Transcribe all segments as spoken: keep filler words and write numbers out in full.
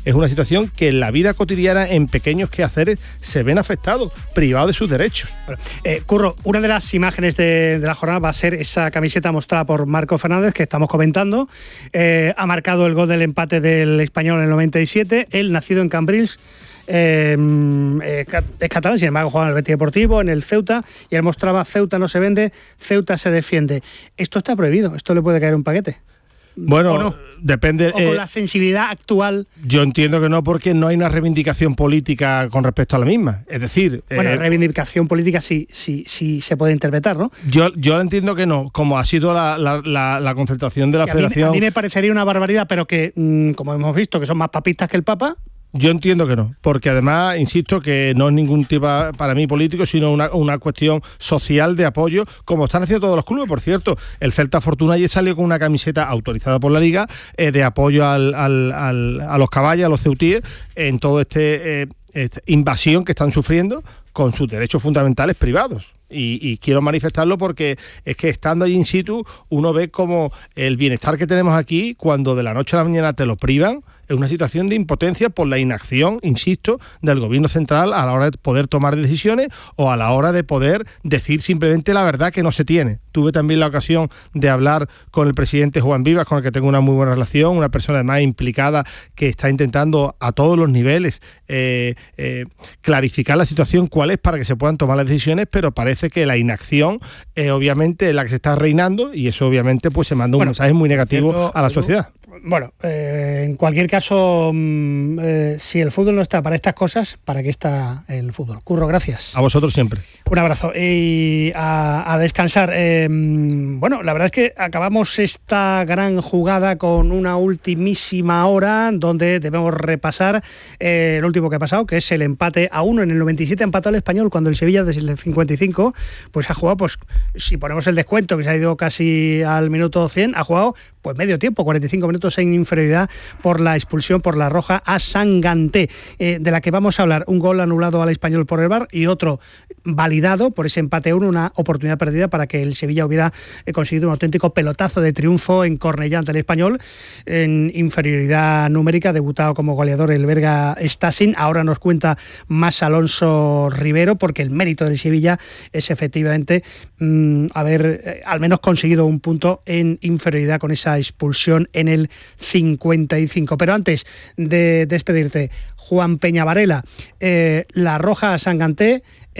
es una situación que en la vida cotidiana, en pequeños quehaceres, se ven afectados, privados de sus derechos. Bueno, eh, Curro, una de las imágenes de, de la jornada va a ser esa camiseta mostrada por Marco Fernández, que estamos comentando. Eh, ha marcado el gol del empate del Español en el noventa y siete, él nacido en Cambrils. Eh, eh, es catalán, sin embargo juega en el Betis Deportivo, en el Ceuta, y él mostraba: Ceuta no se vende, Ceuta se defiende. Esto está prohibido, esto le puede caer un paquete. Bueno, ¿O no? Depende. O con eh, la sensibilidad actual. Yo entiendo que no, porque no hay una reivindicación política con respecto a la misma. Es decir, bueno, eh, reivindicación política sí, sí, sí se puede interpretar, ¿no? Yo, yo entiendo que no, como ha sido la, la, la, la concentración de la que Federación. A mí, a mí me parecería una barbaridad, pero que, mmm, como hemos visto, que son más papistas que el Papa. Yo entiendo que no, porque además, insisto, que no es ningún tipo para mí político, sino una, una cuestión social de apoyo, como están haciendo todos los clubes. Por cierto, el Celta Fortuna ayer salió con una camiseta autorizada por la Liga eh, de apoyo al, al, al, a los caballos, a los ceutíes, en todo este, eh, esta invasión que están sufriendo con sus derechos fundamentales privados. Y, y quiero manifestarlo porque es que estando allí in situ uno ve como el bienestar que tenemos aquí, cuando de la noche a la mañana te lo privan, es una situación de impotencia por la inacción, insisto, del gobierno central a la hora de poder tomar decisiones o a la hora de poder decir simplemente la verdad que no se tiene. Tuve también la ocasión de hablar con el presidente Juan Vivas, con el que tengo una muy buena relación, una persona además implicada que está intentando a todos los niveles eh, eh, clarificar la situación cuál es para que se puedan tomar las decisiones, pero parece que la inacción eh, obviamente es la que se está reinando, y eso obviamente pues se manda un bueno, mensaje muy negativo cierto, a la sociedad. Bueno, eh, en cualquier caso, mmm, eh, si el fútbol no está para estas cosas, ¿para qué está el fútbol? Curro, gracias. A vosotros siempre. Un abrazo y a, a descansar. Eh, bueno, la verdad es que acabamos esta gran jugada con una ultimísima hora donde debemos repasar eh, lo último que ha pasado, que es el empate a uno. En el noventa y siete ha empatado el Español, cuando el Sevilla desde el cincuenta y cinco pues ha jugado, pues si ponemos el descuento, que se ha ido casi al minuto cien, ha jugado pues medio tiempo, cuarenta y cinco minutos en inferioridad por la expulsión por la roja a Sanganté, eh, de la que vamos a hablar. Un gol anulado al Español por el V A R y otro validado por ese empate a uno, una oportunidad perdida para que el Sevilla hubiera eh, conseguido un auténtico pelotazo de triunfo en Cornellá ante el Español en inferioridad numérica. Debutado como goleador el belga Stassin. Ahora nos cuenta más Alonso Rivero, porque el mérito del Sevilla es efectivamente mmm, haber eh, al menos conseguido un punto en inferioridad con esa expulsión en el cincuenta y cinco. Pero antes de despedirte, Juan Peña Varela, eh, la roja a Sanganté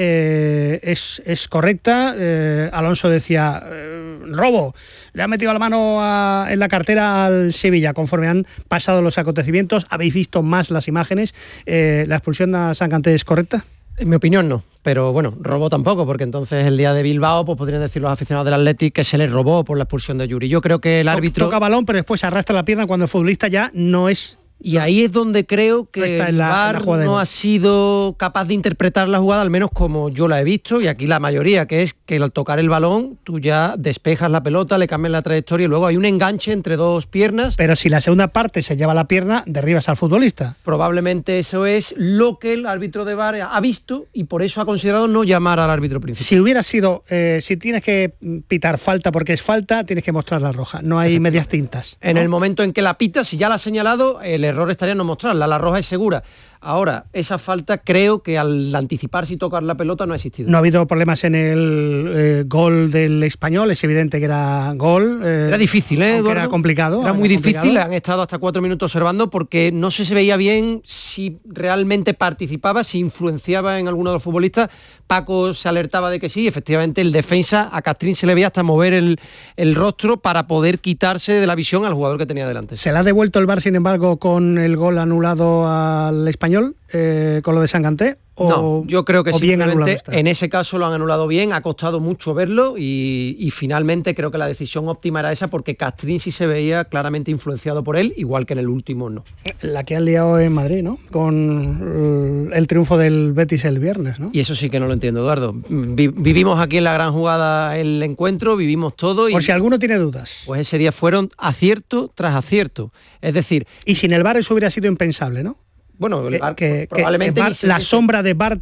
eh, es, es correcta. Eh, Alonso decía eh, robo, le ha metido la mano a, en la cartera al Sevilla. Conforme han pasado los acontecimientos, habéis visto más las imágenes, eh, ¿la expulsión a Sanganté es correcta? En mi opinión no, pero bueno, robo tampoco, porque entonces el día de Bilbao pues podrían decir los aficionados del Athletic que se les robó por la expulsión de Yuri. Yo creo que el árbitro... Toca balón, pero después arrastra la pierna cuando el futbolista ya no es... Y ahí es donde creo que está el la, V A R no ha sido capaz de interpretar la jugada, al menos como yo la he visto, y aquí la mayoría, que es que al tocar el balón tú ya despejas la pelota, le cambias la trayectoria y luego hay un enganche entre dos piernas. Pero si la segunda parte se lleva la pierna, derribas al futbolista. Probablemente eso es lo que el árbitro de V A R ha visto y por eso ha considerado no llamar al árbitro principal. Si hubiera sido, eh, si tienes que pitar falta porque es falta, tienes que mostrar la roja, no hay medias tintas, ¿no? En el momento en que la pita, si ya la ha señalado, el error estaría en no mostrarla, la roja es segura. Ahora, esa falta creo que al anticiparse y tocar la pelota no ha existido. No ha habido problemas en el eh, gol del Español, es evidente que era gol. Eh, era difícil, ¿eh, Eduardo? Era complicado. Era muy difícil, han estado hasta cuatro minutos observando porque no se veía bien si realmente participaba, si influenciaba en alguno de los futbolistas. Paco se alertaba de que sí, efectivamente el defensa, a Castrín se le veía hasta mover el, el rostro para poder quitarse de la visión al jugador que tenía delante. ¿Se le ha devuelto el V A R, sin embargo, con el gol anulado al Español, eh, con lo de Sanganté? O, no, yo creo que simplemente en ese caso lo han anulado bien, ha costado mucho verlo y, y finalmente creo que la decisión óptima era esa porque Castrín sí se veía claramente influenciado por él, igual que en el último no. La que han liado en Madrid, ¿no? Con el triunfo del Betis el viernes, ¿no? Y eso sí que no lo entiendo, Eduardo. Vi, vivimos aquí en la gran jugada el encuentro, vivimos todo y... Por si alguno tiene dudas. Pues ese día fueron acierto tras acierto. Es decir... Y sin el V A R eso hubiera sido impensable, ¿no? Bueno, el que, Bar, que, probablemente que Bar, la sombra de Bartra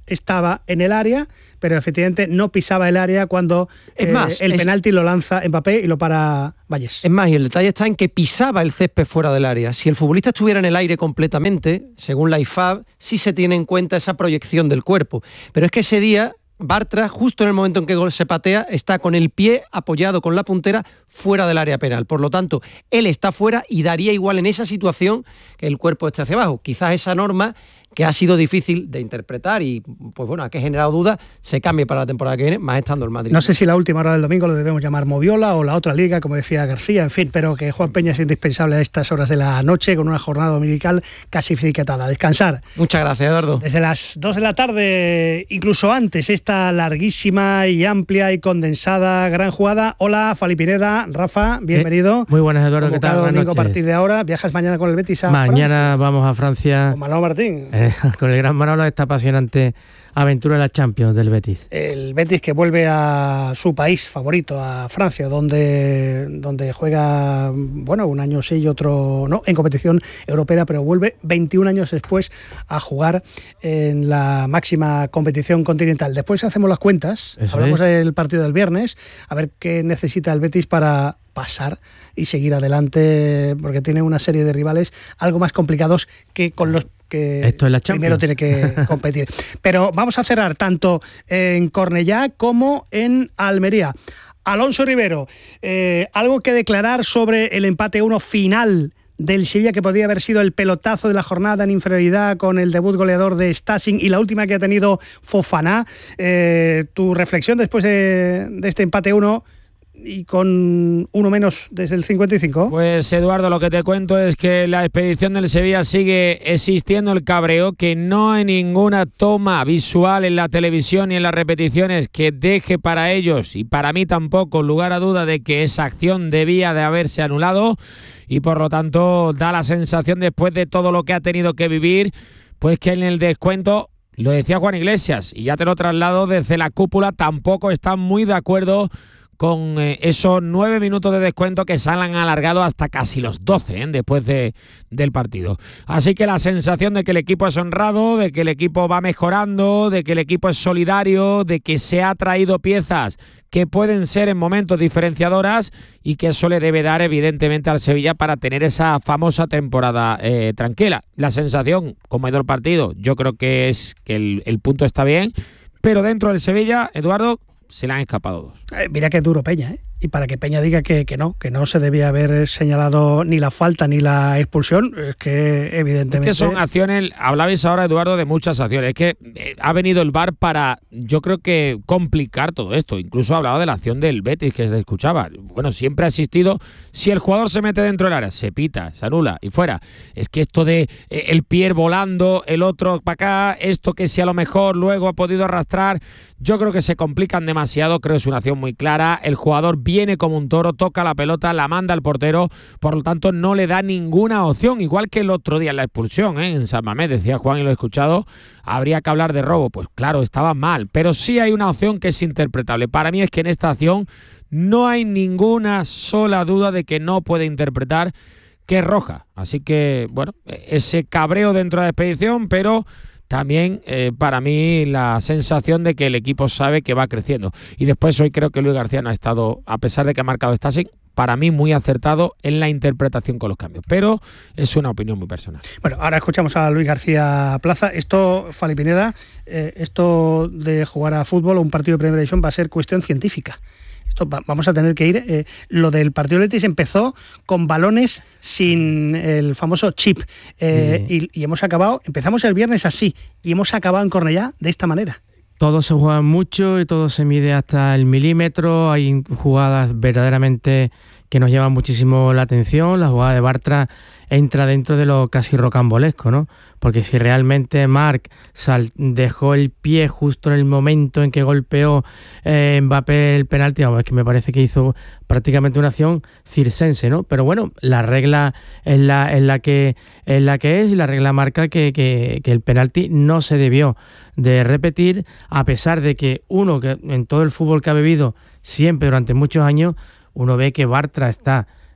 estaba en el área, pero efectivamente no pisaba el área cuando es eh, más, el es... penalti lo lanza Mbappé y lo para Vallés. Es más, y el detalle está en que pisaba el césped fuera del área. Si el futbolista estuviera en el aire completamente, según la I F A B, sí se tiene en cuenta esa proyección del cuerpo. Pero es que ese día Bartra, justo en el momento en que gol se patea, está con el pie apoyado con la puntera fuera del área penal. Por lo tanto, él está fuera y daría igual en esa situación que el cuerpo esté hacia abajo. Quizás esa norma, que ha sido difícil de interpretar y, pues bueno, que ha generado dudas, se cambie para la temporada que viene, más estando el Madrid. No sé si la última hora del domingo lo debemos llamar Moviola o la otra liga, como decía García, en fin, pero que Juan Peña es indispensable a estas horas de la noche, con una jornada dominical casi finiquitada. Descansar. Muchas gracias, Eduardo. Desde las dos de la tarde, incluso antes, esta larguísima y amplia y condensada gran jugada. Hola, Fali Pineda, Rafa, bienvenido. Eh, muy buenas, Eduardo, ¿qué tal? Domingo a partir de ahora, viajas mañana con el Betis a Mañana Francia. Vamos a Francia. Con Manolo Martín. Eh, con el gran Manolo, esta apasionante aventura de la Champions del Betis. El Betis que vuelve a su país favorito, a Francia, donde, donde juega, bueno, un año sí y otro no, en competición europea, pero vuelve veintiún años después a jugar en la máxima competición continental. Después hacemos las cuentas, Eso hablamos es. del partido del viernes, a ver qué necesita el Betis para pasar y seguir adelante, porque tiene una serie de rivales algo más complicados que con los que Esto es la primero tiene que competir. Pero vamos a cerrar tanto en Cornellá como en Almería. Alonso Rivero, eh, algo que declarar sobre el empate uno final del Sevilla, que podría haber sido el pelotazo de la jornada en inferioridad con el debut goleador de Stasing y la última que ha tenido Fofana. Eh, tu reflexión después de, de este empate uno y con uno menos desde el cincuenta y cinco. Pues Eduardo, lo que te cuento es que la expedición del Sevilla sigue existiendo el cabreo, que no hay ninguna toma visual en la televisión ni en las repeticiones que deje para ellos y para mí tampoco lugar a duda de que esa acción debía de haberse anulado, y por lo tanto da la sensación, después de todo lo que ha tenido que vivir, pues que en el descuento, lo decía Juan Iglesias y ya te lo traslado desde la cúpula, tampoco están muy de acuerdo con eh, esos nueve minutos de descuento que se han alargado hasta casi los doce ¿eh? después de, del partido. Así que la sensación de que el equipo es honrado, de que el equipo va mejorando, de que el equipo es solidario, de que se ha traído piezas que pueden ser en momentos diferenciadoras y que eso le debe dar evidentemente al Sevilla para tener esa famosa temporada eh, tranquila. La sensación, como ha ido el partido, yo creo que es que el, el punto está bien, pero dentro del Sevilla, Eduardo, se le han escapado dos. Eh, mira que es duro Peña, ¿eh? Y para que Peña diga que, que no, que no se debía haber señalado ni la falta ni la expulsión, es que evidentemente... Es que son acciones, hablabais ahora, Eduardo, de muchas acciones. Es que eh, ha venido el V A R para, yo creo que complicar todo esto. Incluso hablaba de la acción del Betis que se escuchaba. Bueno, siempre ha existido, si el jugador se mete dentro del área, se pita, se anula y fuera. Es que esto de eh, el pie volando, el otro para acá, esto que si a lo mejor luego ha podido arrastrar, yo creo que se complican demasiado. Creo que es una acción muy clara. El jugador viene como un toro, toca la pelota, la manda al portero, por lo tanto no le da ninguna opción, igual que el otro día en la expulsión, ¿eh? En San Mamés, decía Juan y lo he escuchado, habría que hablar de robo. Pues claro, estaba mal, pero sí hay una opción que es interpretable. Para mí es que en esta acción no hay ninguna sola duda de que no puede interpretar que es roja. Así que, bueno, ese cabreo dentro de la expedición, pero también eh, para mí la sensación de que el equipo sabe que va creciendo. Y después hoy creo que Luis García no ha estado, a pesar de que ha marcado Stasing, para mí muy acertado en la interpretación con los cambios. Pero es una opinión muy personal. Bueno, ahora escuchamos a Luis García Plaza. Esto, Fali Pineda, eh, esto de jugar a fútbol o un partido de Primera División va a ser cuestión científica. Esto va, vamos a tener que ir. Eh, lo del partido Betis empezó con balones sin el famoso chip. Eh, sí. y, y hemos acabado, empezamos el viernes así y hemos acabado en Cornellá de esta manera. Todo se juega mucho y todo se mide hasta el milímetro. Hay jugadas verdaderamente que nos llaman muchísimo la atención. La jugada de Bartra entra dentro de lo casi rocambolesco, ¿no? Porque si realmente Marc sal, dejó el pie justo en el momento en que golpeó eh, Mbappé el penalti, es que me parece que hizo prácticamente una acción circense, ¿no? Pero bueno, la regla es la, es la, que, es, la que es y la regla marca que, que, que el penalti no se debió de repetir, a pesar de que uno, que en todo el fútbol que ha vivido siempre durante muchos años, uno ve que Bartra está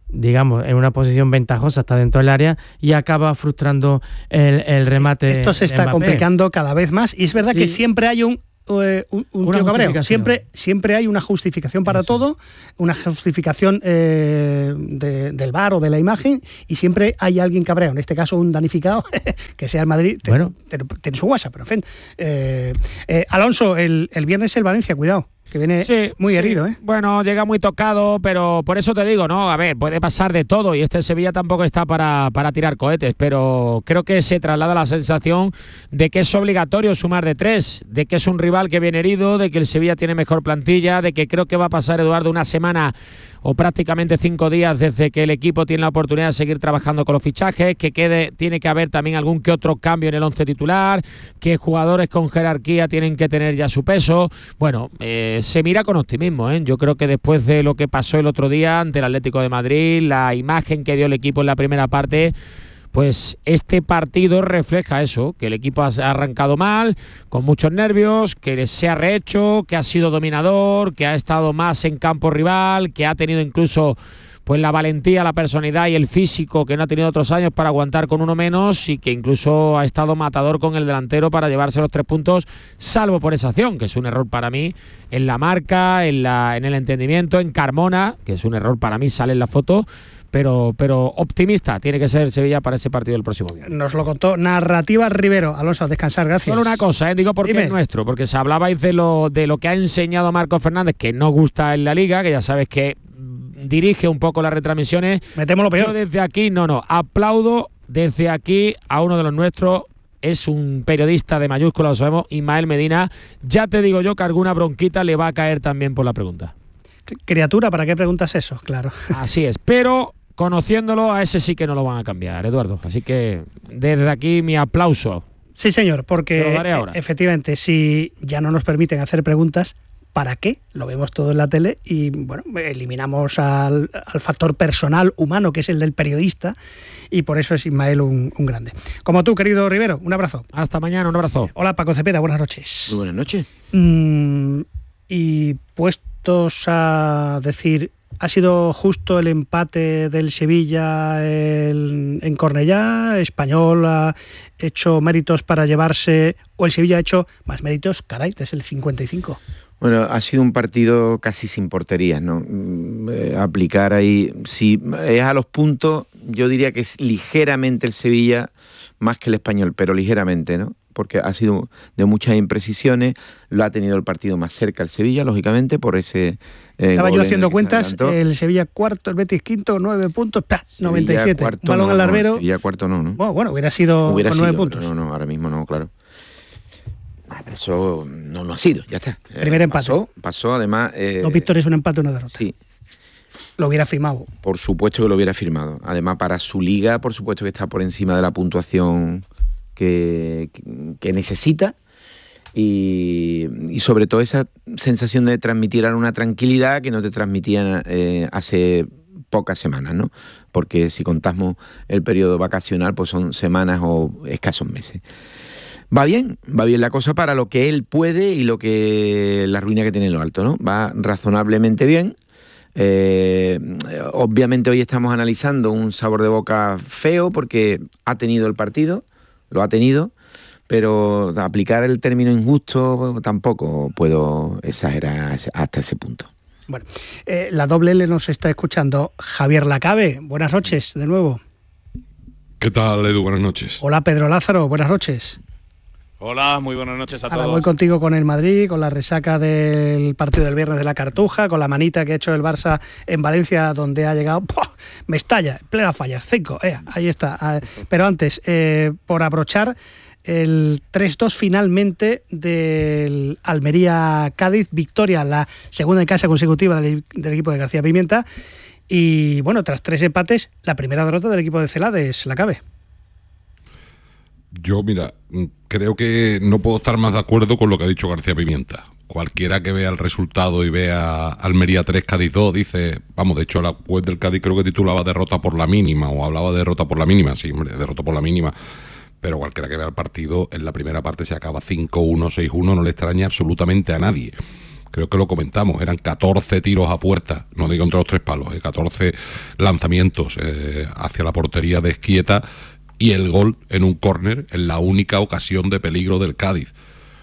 digamos, en una posición ventajosa, está dentro del área y acaba frustrando el, el remate. Esto se está Mbappé. complicando cada vez más y es verdad Sí. que siempre hay un un, un tío cabreo. Siempre, siempre hay una justificación para Eso. todo, una justificación eh, de, del V A R o de la imagen, y siempre hay alguien cabreo. En este caso, un danificado, que sea el Madrid, bueno. tiene su WhatsApp, pero en fin. Eh, eh, Alonso, el, el viernes el Valencia, cuidado, que viene sí, muy sí. herido, ¿eh? Bueno, llega muy tocado, pero por eso te digo, ¿no? A ver, puede pasar de todo, y este Sevilla tampoco está para, para tirar cohetes, pero creo que se traslada la sensación de que es obligatorio sumar de tres, de que es un rival que viene herido, de que el Sevilla tiene mejor plantilla, de que creo que va a pasar, Eduardo, una semana o prácticamente cinco días desde que el equipo tiene la oportunidad de seguir trabajando con los fichajes, que quede, tiene que haber también algún que otro cambio en el once titular, que jugadores con jerarquía tienen que tener ya su peso. Bueno, eh, se mira con optimismo, ¿eh? Yo creo que después de lo que pasó el otro día ante el Atlético de Madrid, la imagen que dio el equipo en la primera parte, pues este partido refleja eso, que el equipo ha arrancado mal, con muchos nervios, que se ha rehecho, que ha sido dominador, que ha estado más en campo rival, que ha tenido incluso pues la valentía, la personalidad y el físico que no ha tenido otros años para aguantar con uno menos, y que incluso ha estado matador con el delantero para llevarse los tres puntos, salvo por esa acción, que es un error para mí en la marca, en, la, en el entendimiento, en Carmona, que es un error para mí, sale en la foto. Pero, pero optimista tiene que ser Sevilla para ese partido del próximo día. Nos lo contó Narrativa Rivero. Alonso, a descansar, gracias. Solo una cosa, ¿eh? Digo porque Dime. es nuestro, porque se hablabais de lo, de lo que ha enseñado Marcos Fernández, que no gusta en la Liga, que ya sabes que dirige un poco las retransmisiones. Metemos lo peor. Yo desde aquí, no, no, aplaudo desde aquí a uno de los nuestros. Es un periodista de mayúsculas, lo sabemos, Ismael Medina. Ya te digo yo que alguna bronquita le va a caer también por la pregunta. Criatura, ¿para qué preguntas eso? Claro. Así es, pero conociéndolo, a ese sí que no lo van a cambiar, Eduardo. Así que desde aquí mi aplauso. Sí, señor, porque efectivamente, si ya no nos permiten hacer preguntas, ¿para qué? Lo vemos todo en la tele y, bueno, eliminamos al, al factor personal, humano, que es el del periodista, y por eso es Ismael un, un grande. Como tú, querido Rivero, un abrazo. Hasta mañana, un abrazo. Hola, Paco Cepeda, buenas noches. Muy buenas noches. Mm, y puestos a decir, ¿ha sido justo el empate del Sevilla el, en Cornellá? ¿Español ha hecho méritos para llevarse, o el Sevilla ha hecho más méritos? Caray, es el cincuenta y cinco. Bueno, ha sido un partido casi sin porterías, ¿no? Eh, aplicar ahí, si es a los puntos, yo diría que es ligeramente el Sevilla más que el Español, pero ligeramente, ¿no? Porque ha sido de muchas imprecisiones, lo ha tenido el partido más cerca el Sevilla, lógicamente, por ese... Eh, Estaba yo haciendo cuentas, el Sevilla cuarto, el Betis quinto, nueve puntos, ¡pah! noventa y siete, cuarto, balón no, al larguero. No, Sevilla cuarto no, ¿no? Bueno, bueno, hubiera sido hubiera con sido, nueve puntos. No, no, ahora mismo no, claro. Ah, pero eso no, no ha sido, ya está. Primer eh, empate. Pasó, pasó además... Eh, Dos victorias, un empate, una derrota. Sí. Lo hubiera firmado. Por supuesto que lo hubiera firmado. Además, para su liga, por supuesto que está por encima de la puntuación que, que, que necesita. Y, y sobre todo esa sensación de transmitir una tranquilidad que no te transmitían eh, hace pocas semanas, ¿no? Porque si contamos el periodo vacacional, pues son semanas o escasos meses. Va bien, va bien la cosa para lo que él puede y lo que la ruina que tiene en lo alto, ¿no? Va razonablemente bien. Eh, obviamente hoy estamos analizando un sabor de boca feo porque ha tenido el partido, lo ha tenido, pero aplicar el término injusto tampoco puedo exagerar hasta ese punto. Bueno, eh, la doble L nos está escuchando Javier Lacabe. Buenas noches, de nuevo. ¿Qué tal, Edu? Buenas noches. Hola, Pedro Lázaro. Buenas noches. Hola, muy buenas noches a Ahora todos. voy contigo con el Madrid, con la resaca del partido del viernes de la Cartuja, con la manita que ha hecho el Barça en Valencia, donde ha llegado, ¡puf! Me estalla, en plena fallas, cinco, eh, ahí está. Pero antes, eh, por abrochar, el tres dos finalmente del Almería-Cádiz, victoria, la segunda en casa consecutiva del, del equipo de García Pimienta, y bueno, tras tres empates, la primera derrota del equipo de Celades, Lacabe. Yo, mira, creo que no puedo estar más de acuerdo con lo que ha dicho García Pimienta. Cualquiera que vea el resultado y vea Almería tres, Cádiz dos, dice, vamos, de hecho la web del Cádiz creo que titulaba derrota por la mínima, o hablaba de derrota por la mínima, sí, hombre, derrota por la mínima, pero cualquiera que vea el partido, en la primera parte se acaba cinco uno, seis uno, no le extraña absolutamente a nadie. creo que lo comentamos, eran catorce tiros a puerta, no digo entre los tres palos, eh, catorce lanzamientos eh, hacia la portería de Esquieta y el gol en un córner en la única ocasión de peligro del Cádiz.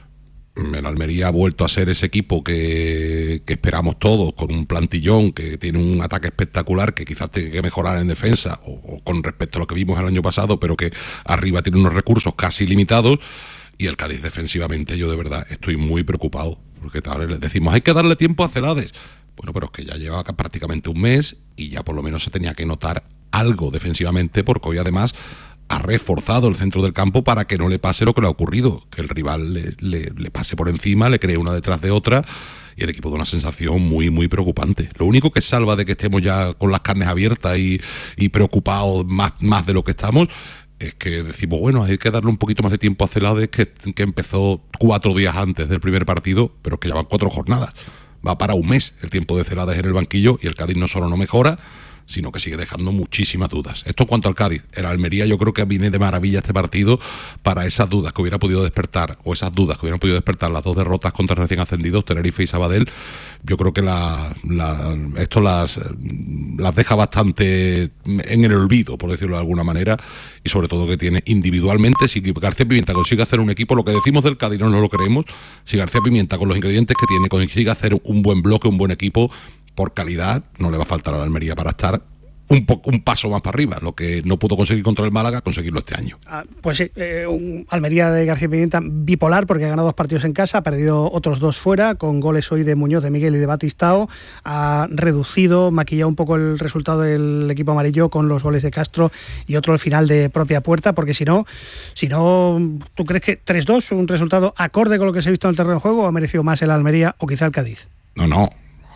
El Almería ha vuelto a ser ese equipo que, que esperamos todos, con un plantillón que tiene un ataque espectacular, que quizás tiene que mejorar en defensa, o, o con respecto a lo que vimos el año pasado, pero que arriba tiene unos recursos casi limitados. Y el Cádiz defensivamente, yo de verdad estoy muy preocupado, porque tal les decimos, hay que darle tiempo a Celades. Bueno, pero es que ya lleva prácticamente un mes y ya por lo menos se tenía que notar algo defensivamente, porque hoy además ha reforzado el centro del campo para que no le pase lo que le ha ocurrido, que el rival le, le, le pase por encima, le cree una detrás de otra, y el equipo da una sensación muy, muy preocupante. Lo único que salva de que estemos ya con las carnes abiertas y, y preocupados más, más de lo que estamos, es que decimos, bueno, hay que darle un poquito más de tiempo a Celades, que, que empezó cuatro días antes del primer partido, pero es que ya van cuatro jornadas. Va para un mes el tiempo de Celades en el banquillo, y el Cádiz no solo no mejora, sino que sigue dejando muchísimas dudas. Esto en cuanto al Cádiz. El Almería yo creo que viene de maravilla este partido para esas dudas que hubiera podido despertar, o esas dudas que hubieran podido despertar las dos derrotas contra recién ascendidos, Tenerife y Sabadell. Yo creo que la, la, esto las, las deja bastante en el olvido, por decirlo de alguna manera, y sobre todo que tiene individualmente, si García Pimienta consigue hacer un equipo, lo que decimos del Cádiz no lo creemos, si García Pimienta con los ingredientes que tiene consigue hacer un buen bloque, un buen equipo, por calidad, no le va a faltar a la Almería para estar un, po un paso más para arriba. Lo que no pudo conseguir contra el Málaga, conseguirlo este año. Ah, pues sí, eh, un Almería de García Pimienta bipolar, porque ha ganado dos partidos en casa, ha perdido otros dos fuera, con goles hoy de Muñoz, de Miguel y de Batistao. Ha reducido, maquillado un poco el resultado del equipo amarillo con los goles de Castro y otro al final de propia puerta, porque si no, si no, ¿tú crees que tres dos, un resultado acorde con lo que se ha visto en el terreno de juego, o ha merecido más el Almería o quizá el Cádiz? No, no.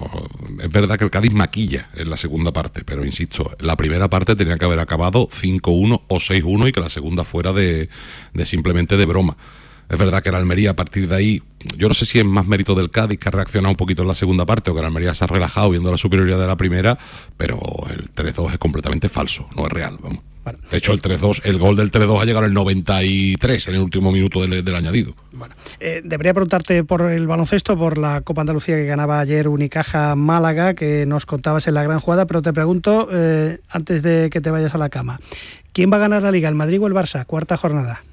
Es verdad que el Cádiz maquilla en la segunda parte, pero insisto, la primera parte tenía que haber acabado cinco uno o seis uno y que la segunda fuera de, de simplemente de broma. Es verdad que el Almería a partir de ahí, yo no sé si es más mérito del Cádiz, que ha reaccionado un poquito en la segunda parte, o que el Almería se ha relajado viendo la superioridad de la primera, pero el tres dos es completamente falso, no es real, vamos. Bueno, de hecho, el tres dos, el gol del tres dos ha llegado en el noventa y tres, en el último minuto del, del añadido. Bueno, eh, debería preguntarte por el baloncesto, por la Copa Andalucía que ganaba ayer Unicaja Málaga, que nos contabas en la gran jugada, pero te pregunto, eh, antes de que te vayas a la cama, ¿quién va a ganar la Liga, el Madrid o el Barça? Cuarta jornada.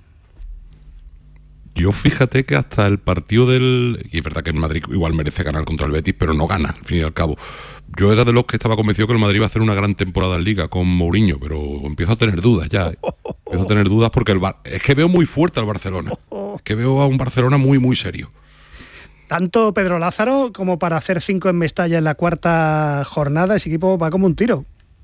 Yo fíjate que hasta el partido del... Y es verdad que el Madrid igual merece ganar contra el Betis, pero no gana, al fin y al cabo. Yo era de los que estaba convencido que el Madrid iba a hacer una gran temporada en Liga con Mourinho, pero empiezo a tener dudas ya. ¿eh? Empiezo a tener dudas porque el Bar... es que veo muy fuerte al Barcelona. Es que veo a un Barcelona muy, muy serio. Tanto Pedro Lázaro como para hacer cinco en Mestalla en la cuarta jornada, ese equipo va como un tiro.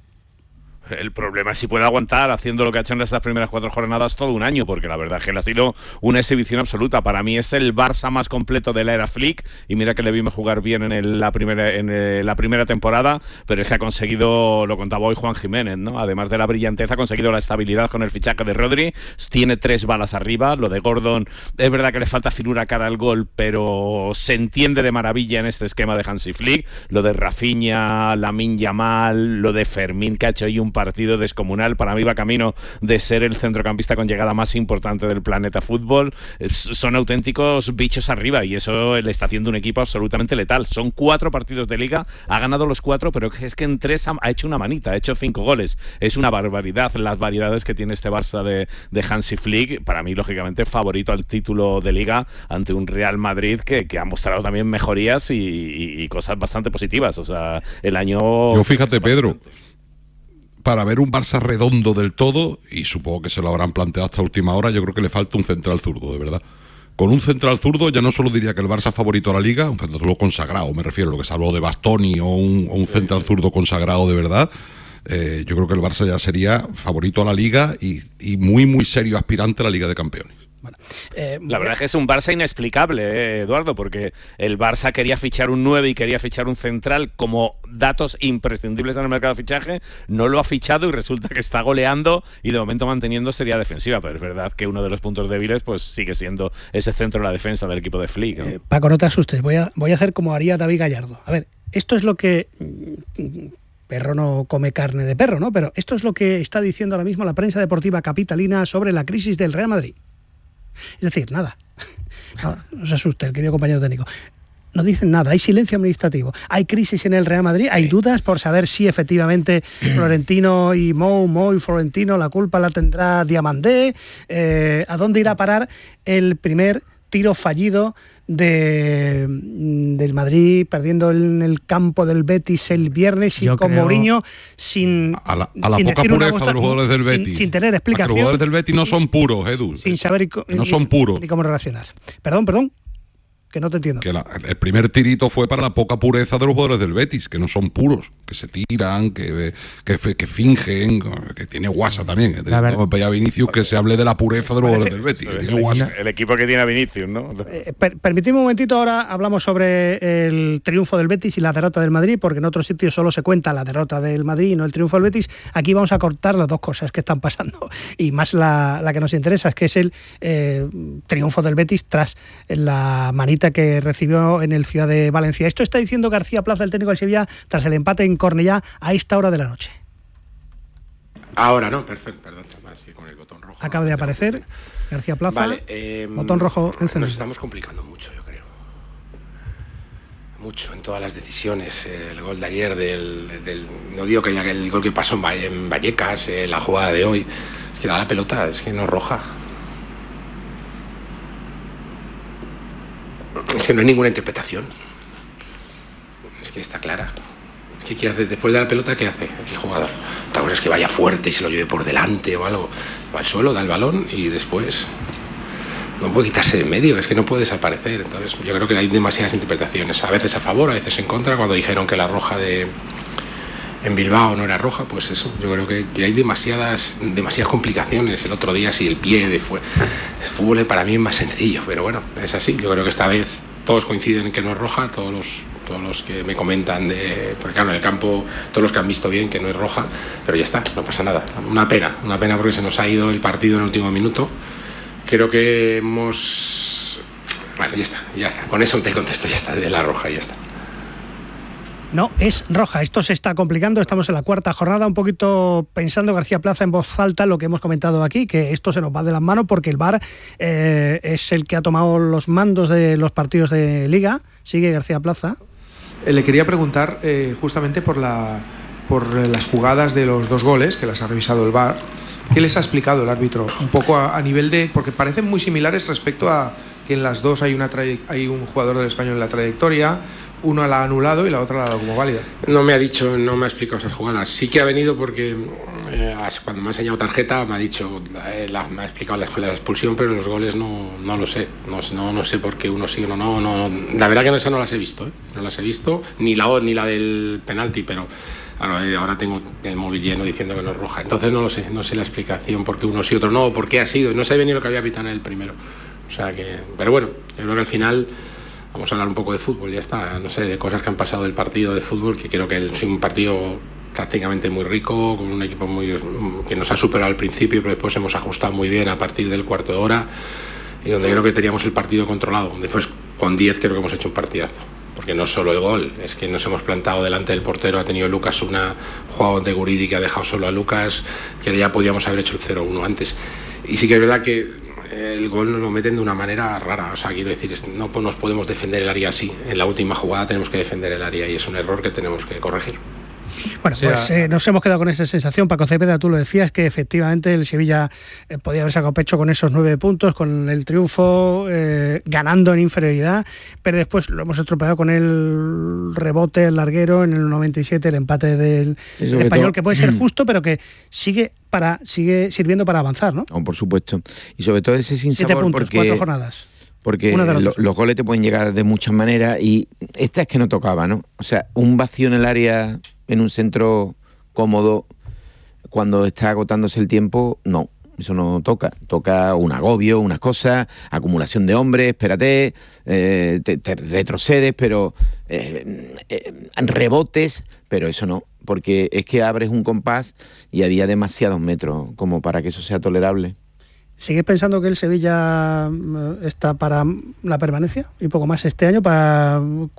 El problema es si puede aguantar haciendo lo que ha hecho en estas primeras cuatro jornadas todo un año, porque la verdad es que él ha sido una exhibición absoluta. Para mí es el Barça más completo de la era Flick, y mira que le vimos jugar bien en, el, la, primera, en el, la primera temporada, pero es que ha conseguido, lo contaba hoy Juan Jiménez, ¿no? Además de la brillantez, ha conseguido la estabilidad con el fichaje de Rodri, tiene tres balas arriba. Lo de Gordon, es verdad que le falta finura cara al gol, pero se entiende de maravilla en este esquema de Hansi Flick. Lo de Rafinha, Lamine Yamal, lo de Fermín, que ha hecho ahí un partido descomunal. Para mí va camino de ser el centrocampista con llegada más importante del planeta fútbol. Son auténticos bichos arriba, y eso le está haciendo un equipo absolutamente letal. Son cuatro partidos de Liga, ha ganado los cuatro, pero es que en tres ha hecho una manita, ha hecho cinco goles. Es una barbaridad las variedades que tiene este Barça de, de Hansi Flick. Para mí, lógicamente, favorito al título de Liga ante un Real Madrid que, que ha mostrado también mejorías y, y, y cosas bastante positivas. O sea, el año... Yo fíjate, Pedro, para ver un Barça redondo del todo, y supongo que se lo habrán planteado hasta última hora, yo creo que le falta un central zurdo, de verdad. Con un central zurdo ya no solo diría que el Barça favorito a la Liga, un central zurdo consagrado, me refiero a lo que se habló de Bastoni, o un, o un central zurdo consagrado de verdad. Eh, yo creo que el Barça ya sería favorito a la Liga y, y muy, muy serio aspirante a la Liga de Campeones. Bueno, eh, la verdad es que es un Barça inexplicable, eh, Eduardo, porque el Barça quería fichar un nueve y quería fichar un central como datos imprescindibles en el mercado de fichaje, no lo ha fichado y resulta que está goleando y de momento manteniendo serie defensiva, pero es verdad que uno de los puntos débiles pues sigue siendo ese centro de la defensa del equipo de Flick, ¿no? eh, Paco, no te asustes, voy a, voy a hacer como haría David Gallardo. A ver, esto es lo que... Perro no come carne de perro, ¿no? Pero esto es lo que está diciendo ahora mismo la prensa deportiva capitalina sobre la crisis del Real Madrid. Es decir, nada, no, no se asuste el querido compañero técnico. no dicen nada, hay silencio administrativo, hay crisis en el Real Madrid, hay dudas por saber si efectivamente Florentino y Mou, Mou y Florentino, la culpa la tendrá Diamandé, eh, ¿a dónde irá a parar el primer tiro fallido de, del Madrid, perdiendo en el campo del Betis el viernes y Yo con creo... Mourinho sin a la, a la sin poca pureza cosa, de los jugadores del Betis, sin, sin tener explicación? Los jugadores del Betis no son puros, Edu. Sin saber no ni, son puros. ni cómo relacionar. Perdón, perdón. Que no te entiendo. Que la, el primer tirito fue para la poca pureza de los jugadores del Betis, que no son puros, que se tiran, que, que, que fingen, que tiene guasa también. Vamos a Vinicius que se hable de la pureza de los jugadores del Betis. Que tiene guasa. El equipo que tiene a Vinicius, ¿no? Eh, per, permitidme un momentito, ahora hablamos sobre el triunfo del Betis y la derrota del Madrid, porque en otros sitios solo se cuenta la derrota del Madrid y no el triunfo del Betis. Aquí vamos a cortar las dos cosas que están pasando, y más la, la que nos interesa, es que es el eh, triunfo del Betis tras la manita que recibió en el Ciudad de Valencia. Esto está diciendo García Plaza, el técnico del Sevilla, tras el empate en Cornellá a esta hora de la noche. Ahora no, perfecto, perdón, sí, con el botón rojo. Acaba de aparecer García Plaza, vale, eh, botón rojo encendido. Nos estamos complicando mucho, yo creo. Mucho en todas las decisiones. El gol de ayer, del, del no digo que ya el gol que pasó en Vallecas, eh, la jugada de hoy, es que da la pelota, es que no es roja. Es que no hay ninguna interpretación. Es que está clara. Es que ¿qué hace? Después de la pelota, ¿qué hace el jugador? Otra cosa es que vaya fuerte y se lo lleve por delante o algo. Va al suelo, da el balón y después no puede quitarse de en medio. Es que no puede desaparecer. Entonces yo creo que hay demasiadas interpretaciones. A veces a favor, a veces en contra. Cuando dijeron que la roja de en Bilbao no era roja, pues eso. Yo creo que, que hay demasiadas demasiadas complicaciones. El otro día si el pie de fue el fútbol para mí es más sencillo, pero bueno, es así. Yo creo que esta vez todos coinciden en que no es roja, todos los todos los que me comentan de, porque claro, en el campo todos los que han visto bien que no es roja, pero ya está, no pasa nada. Una pena, una pena porque se nos ha ido el partido en el último minuto. Creo que hemos, bueno, ya está, ya está. Con eso te contesto, ya está, de la roja, ya está. No, es roja. Esto se está complicando. Estamos en la cuarta jornada, un poquito pensando García Plaza en voz alta lo que hemos comentado aquí, que esto se nos va de las manos porque el V A R eh, es el que ha tomado los mandos de los partidos de Liga. Sigue García Plaza. Eh, le quería preguntar eh, justamente por, la, por las jugadas de los dos goles, que las ha revisado el V A R. ¿Qué les ha explicado el árbitro? Un poco a, a nivel de... porque parecen muy similares respecto a que en las dos hay, una hay un jugador del Español en la trayectoria. Uno la ha anulado y la otra la ha dado como válida. No me ha dicho, no me ha explicado esas jugadas. Sí que ha venido porque eh, cuando me ha enseñado tarjeta me ha dicho, eh, la, me ha explicado la, la expulsión, pero los goles no, no lo sé. No, no, no sé por qué uno sí o no, no, no. La verdad que no, esa no las he visto, ¿eh? No las he visto, ni la ni la del penalti, pero ahora, eh, ahora tengo el móvil lleno diciendo que no es roja. Entonces no lo sé, no sé la explicación por qué uno sí y otro no, por qué ha sido. No sé venir lo que había pitado en el primero. O sea que, pero bueno, yo creo que al final vamos a hablar un poco de fútbol, ya está, no sé, de cosas que han pasado del partido de fútbol, que creo que es un partido tácticamente muy rico, con un equipo muy que nos ha superado al principio, pero después hemos ajustado muy bien a partir del cuarto de hora, y donde creo que teníamos el partido controlado. Después con diez creo que hemos hecho un partidazo, porque no solo el gol, es que nos hemos plantado delante del portero, ha tenido Lucas una jugada de Guridi que ha dejado solo a Lucas, que ya podíamos haber hecho el cero uno antes. Y sí que es verdad que el gol nos lo meten de una manera rara, o sea, quiero decir, no nos podemos defender el área así. En la última jugada tenemos que defender el área y es un error que tenemos que corregir. Bueno, pues eh, nos hemos quedado con esa sensación. Paco Cepeda, tú lo decías, que efectivamente el Sevilla eh, podía haber sacado pecho con esos nueve puntos, con el triunfo, eh, ganando en inferioridad, pero después lo hemos estropeado con el rebote, el larguero, en el noventa y siete, el empate del Español, todo, que puede ser justo, pero que sigue para sigue sirviendo para avanzar, ¿no? Oh, por supuesto. Y sobre todo ese sinsabor, Siete puntos, porque... cuatro jornadas. Porque lo, los goles te pueden llegar de muchas maneras y esta es que no tocaba, ¿no? O sea, un vacío en el área, en un centro cómodo, cuando está agotándose el tiempo, no, eso no toca. Toca un agobio, unas cosas, acumulación de hombres, espérate, eh, te, te retrocedes, pero eh, eh, rebotes, pero eso no, porque es que abres un compás y había demasiados metros como para que eso sea tolerable. ¿Sigues pensando que el Sevilla está para la permanencia y poco más este año, para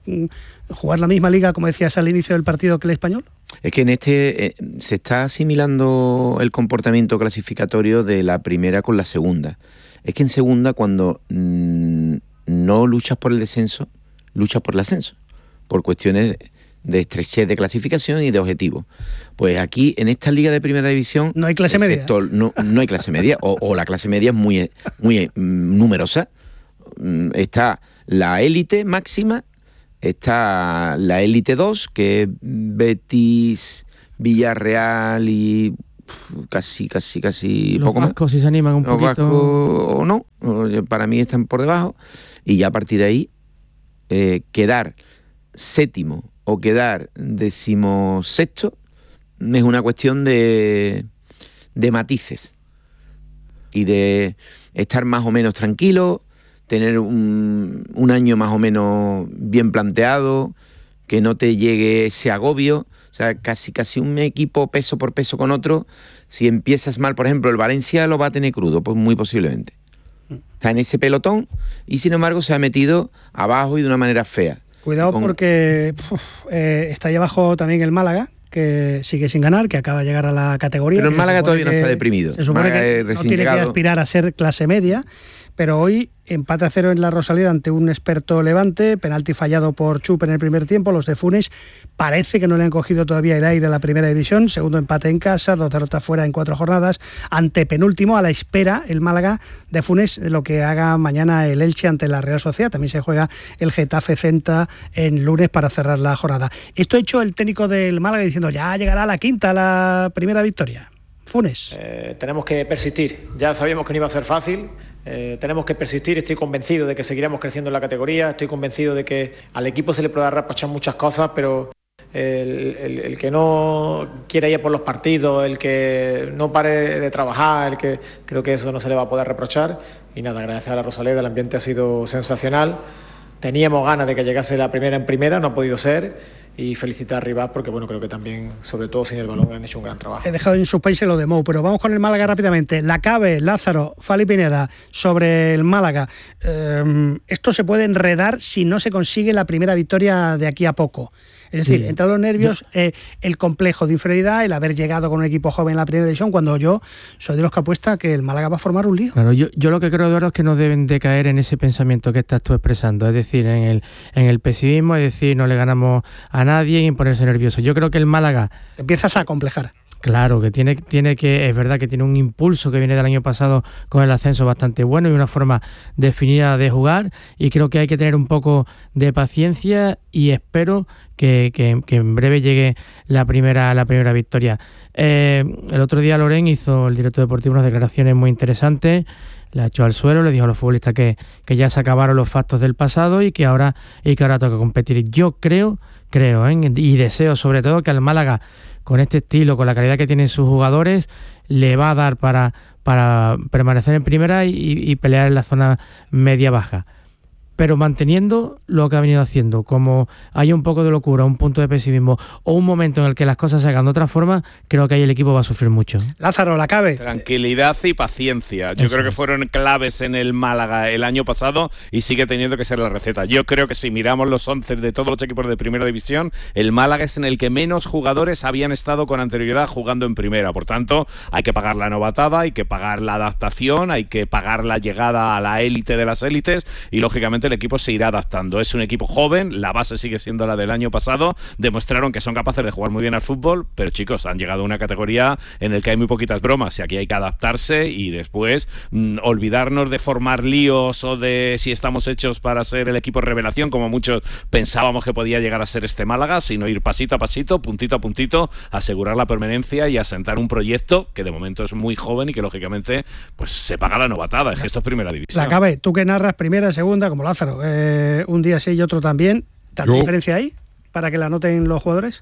jugar la misma liga, como decías al inicio del partido, que el Español? Es que en este eh, se está asimilando el comportamiento clasificatorio de la primera con la segunda. Es que en segunda, cuando mmm, no luchas por el descenso, lucha por el ascenso, por cuestiones de estrechez de clasificación y de objetivos. Pues aquí, en esta liga de primera división... No hay clase media. Sector, no, no hay clase media, o, o la clase media es muy, muy mm, numerosa. Mm, está la élite máxima, está la élite dos, que es Betis, Villarreal y pff, casi, casi, casi Los poco más. Los vascos, si se animan un Los poquito... vascos o no, para mí están por debajo. Y ya a partir de ahí, eh, quedar séptimo o quedar decimosexto es una cuestión de, de matices y de estar más o menos tranquilo, tener un, un año más o menos bien planteado, que no te llegue ese agobio. O sea, casi casi un equipo peso por peso con otro, si empiezas mal, por ejemplo, el Valencia lo va a tener crudo, pues muy posiblemente. Está en ese pelotón y sin embargo se ha metido abajo y de una manera fea. Cuidado con... porque uf, eh, está ahí abajo también el Málaga, que sigue sin ganar, que acaba de llegar a la categoría. Pero el Málaga todavía no está deprimido. Se supone Málaga que no tiene llegado. que aspirar a ser clase media, pero hoy empate a cero en la Rosaleda ante un experto Levante, penalti fallado por Chup en el primer tiempo. Los de Funes parece que no le han cogido todavía el aire a la primera división. Segundo empate en casa, dos derrotas fuera en cuatro jornadas. Ante penúltimo, a la espera el Málaga de Funes, lo que haga mañana el Elche ante la Real Sociedad. También se juega el Getafe Celta en lunes para cerrar la jornada. Esto ha hecho el técnico del Málaga diciendo ya llegará la quinta, la primera victoria. Funes. Eh, tenemos que persistir. Ya sabíamos que no iba a ser fácil. Eh, tenemos que persistir, estoy convencido de que seguiremos creciendo en la categoría, estoy convencido de que al equipo se le puede reprochar muchas cosas, pero el, el, el que no quiera ir por los partidos, el que no pare de trabajar, el que creo que eso no se le va a poder reprochar. Y nada, gracias a la Rosaleda, el ambiente ha sido sensacional. Teníamos ganas de que llegase la primera en primera, no ha podido ser. Y felicitar a Rivas porque bueno, creo que también, sobre todo sin el balón, han hecho un gran trabajo. He dejado en suspense lo de Mou, pero vamos con el Málaga rápidamente. La Cabe, Lázaro, Fali Pineda, sobre el Málaga. Eh, esto se puede enredar si no se consigue la primera victoria de aquí a poco. Es decir, sí. Entre los nervios, eh, el complejo de inferioridad, el haber llegado con un equipo joven en la primera división, cuando yo soy de los que apuesta que el Málaga va a formar un lío. Claro, yo, yo lo que creo, Eduardo, es que no deben de caer en ese pensamiento que estás tú expresando, es decir, en el, en el pesimismo, es decir, no le ganamos a nadie y ponerse nervioso. Yo creo que el Málaga... Empiezas a complejar. Claro, que tiene, tiene que, es verdad que tiene un impulso que viene del año pasado con el ascenso bastante bueno y una forma definida de jugar, y creo que hay que tener un poco de paciencia y espero que, que, que en breve llegue la primera, la primera victoria. Eh, el otro día Loren hizo, el director deportivo, unas declaraciones muy interesantes, la echó al suelo, le dijo a los futbolistas que, que ya se acabaron los factos del pasado y que ahora, y que ahora toca competir. Yo creo, creo, ¿eh? y deseo sobre todo que al Málaga, con este estilo, con la calidad que tienen sus jugadores, le va a dar para, para permanecer en primera y, y pelear en la zona media-baja. Pero manteniendo lo que ha venido haciendo, como hay un poco de locura, un punto de pesimismo o un momento en el que las cosas se hagan de otra forma, creo que ahí el equipo va a sufrir mucho. Lázaro, la Cabe. Tranquilidad y paciencia. Yo Eso creo que fueron claves en el Málaga el año pasado y sigue teniendo que ser la receta. Yo creo que si miramos los once de todos los equipos de primera división, el Málaga es en el que menos jugadores habían estado con anterioridad jugando en primera. Por tanto, hay que pagar la novatada, hay que pagar la adaptación, hay que pagar la llegada a la élite de las élites y, lógicamente, el equipo se irá adaptando. Es un equipo joven, la base sigue siendo la del año pasado, demostraron que son capaces de jugar muy bien al fútbol, pero chicos, han llegado a una categoría en la que hay muy poquitas bromas y aquí hay que adaptarse y después mmm, olvidarnos de formar líos o de si estamos hechos para ser el equipo revelación, como muchos pensábamos que podía llegar a ser este Málaga, sino ir pasito a pasito, puntito a puntito, asegurar la permanencia y asentar un proyecto que de momento es muy joven y que lógicamente pues se paga la novatada, es que esto es primera división. La Cabe, tú que narras primera, segunda, como Lázaro, Eh, un día sí y otro también. ¿Tanta diferencia hay para que la noten los jugadores?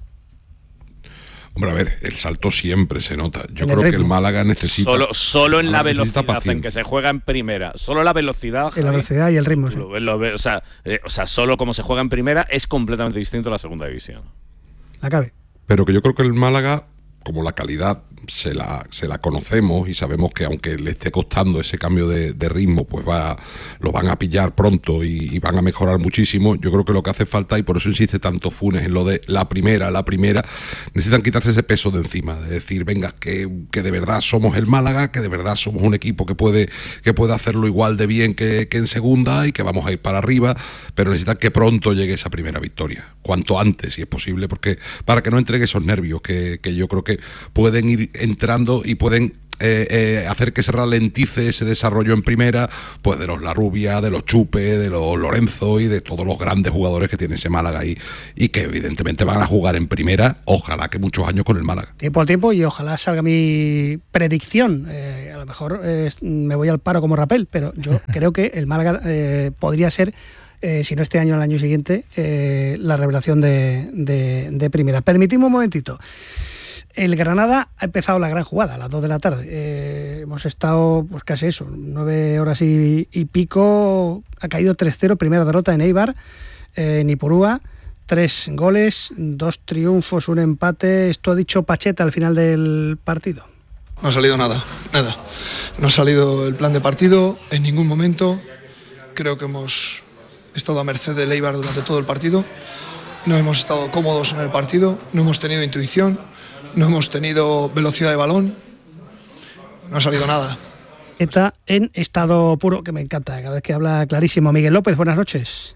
Hombre, a ver, el salto siempre se nota. Yo creo que el Málaga necesita... Solo, solo en la velocidad paciencia. en que se juega en primera. Solo la velocidad... Sí, la velocidad y el ritmo, sí. Lo, lo, o, sea, eh, o sea, solo como se juega en primera es completamente distinto a la segunda división. La Cabe. Pero que yo creo que el Málaga, como la calidad se la, se la conocemos y sabemos que aunque le esté costando ese cambio de, de ritmo, pues va, lo van a pillar pronto y, y van a mejorar muchísimo. Yo creo que lo que hace falta, y por eso insiste tanto Funes en lo de la primera, la primera, necesitan quitarse ese peso de encima, de decir, venga, que, que de verdad somos el Málaga, que de verdad somos un equipo que puede, que puede hacerlo igual de bien que, que en segunda y que vamos a ir para arriba, pero necesitan que pronto llegue esa primera victoria, cuanto antes, si es posible, porque para que no entreguen esos nervios que, que yo creo que pueden ir entrando y pueden eh, eh, hacer que se ralentice ese desarrollo en primera, pues de los Larrubia, de los Chupe, de los Lorenzo y de todos los grandes jugadores que tiene ese Málaga ahí y que evidentemente van a jugar en primera, ojalá que muchos años con el Málaga. Tiempo al tiempo y ojalá salga mi predicción. Eh, a lo mejor eh, me voy al paro como Rapel, pero yo creo que el Málaga eh, podría ser, Eh, si no este año, el año siguiente, eh, la revelación de, de, de primera. Permitimos un momentito. El Granada ha empezado la gran jugada a las dos de la tarde. Eh, hemos estado, pues casi eso, nueve horas y, y pico. Ha caído tres cero, primera derrota en Eibar, eh, en Ipurúa. Tres goles, dos triunfos, un empate. Esto ha dicho Pacheta al final del partido. No ha salido nada, nada. No ha salido el plan de partido en ningún momento. Creo que hemos estado a merced del Eibar durante todo el partido, no hemos estado cómodos en el partido, no hemos tenido intuición, no hemos tenido velocidad de balón, no ha salido nada. Está en estado puro, que me encanta, cada vez que habla clarísimo. Miguel López, buenas noches.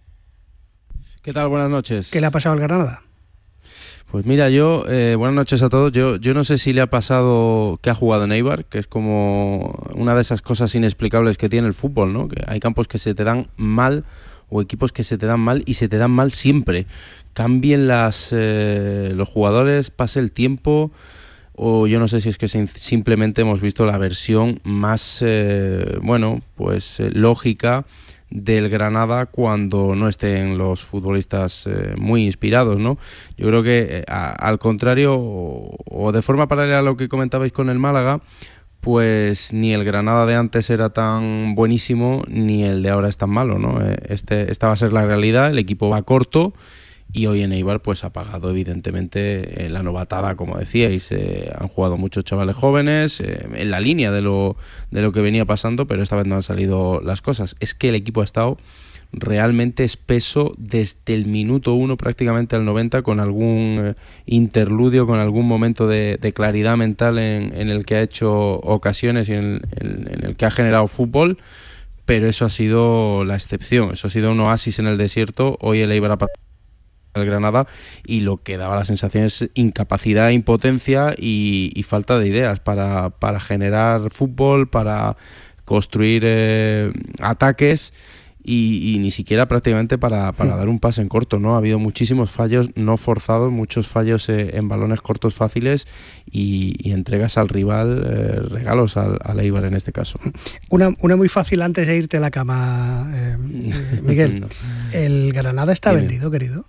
¿Qué tal? Buenas noches. ¿Qué le ha pasado al Granada? Pues mira, yo, eh, buenas noches a todos. Yo, yo no sé si le ha pasado que ha jugado en Eibar, que es como una de esas cosas inexplicables que tiene el fútbol, ¿no? Que hay campos que se te dan mal o equipos que se te dan mal y se te dan mal siempre. Cambien las, eh, los jugadores, pase el tiempo, o yo no sé si es que simplemente hemos visto la versión más, eh, bueno, pues eh, lógica del Granada cuando no estén los futbolistas eh, muy inspirados, ¿no? Yo creo que eh, a, al contrario, o, o de forma paralela a lo que comentabais con el Málaga, pues ni el Granada de antes era tan buenísimo, ni el de ahora es tan malo, ¿no? Este, esta va a ser la realidad, el equipo va corto, y hoy en Eibar pues ha pagado evidentemente eh, la novatada, como decíais. Eh, han jugado muchos chavales jóvenes eh, en la línea de lo, de lo que venía pasando, pero esta vez no han salido las cosas. Es que el equipo ha estado realmente espeso desde el minuto uno prácticamente al noventa, con algún eh, interludio, con algún momento de, de claridad mental en, en el que ha hecho ocasiones y en, en, en el que ha generado fútbol, pero eso ha sido la excepción, eso ha sido un oasis en el desierto. Hoy el Eibar ha pasado el Granada y lo que daba la sensación es incapacidad, impotencia y, y falta de ideas para, para generar fútbol, para construir eh, ataques y, y ni siquiera prácticamente para, para dar un pase en corto, ¿no? Ha habido muchísimos fallos no forzados, muchos fallos eh, en balones cortos fáciles y, y entregas al rival eh, regalos al, al Eibar en este caso. Una, una muy fácil antes de irte a la cama, eh, Miguel. No. ¿El Granada está Dime. vendido, querido?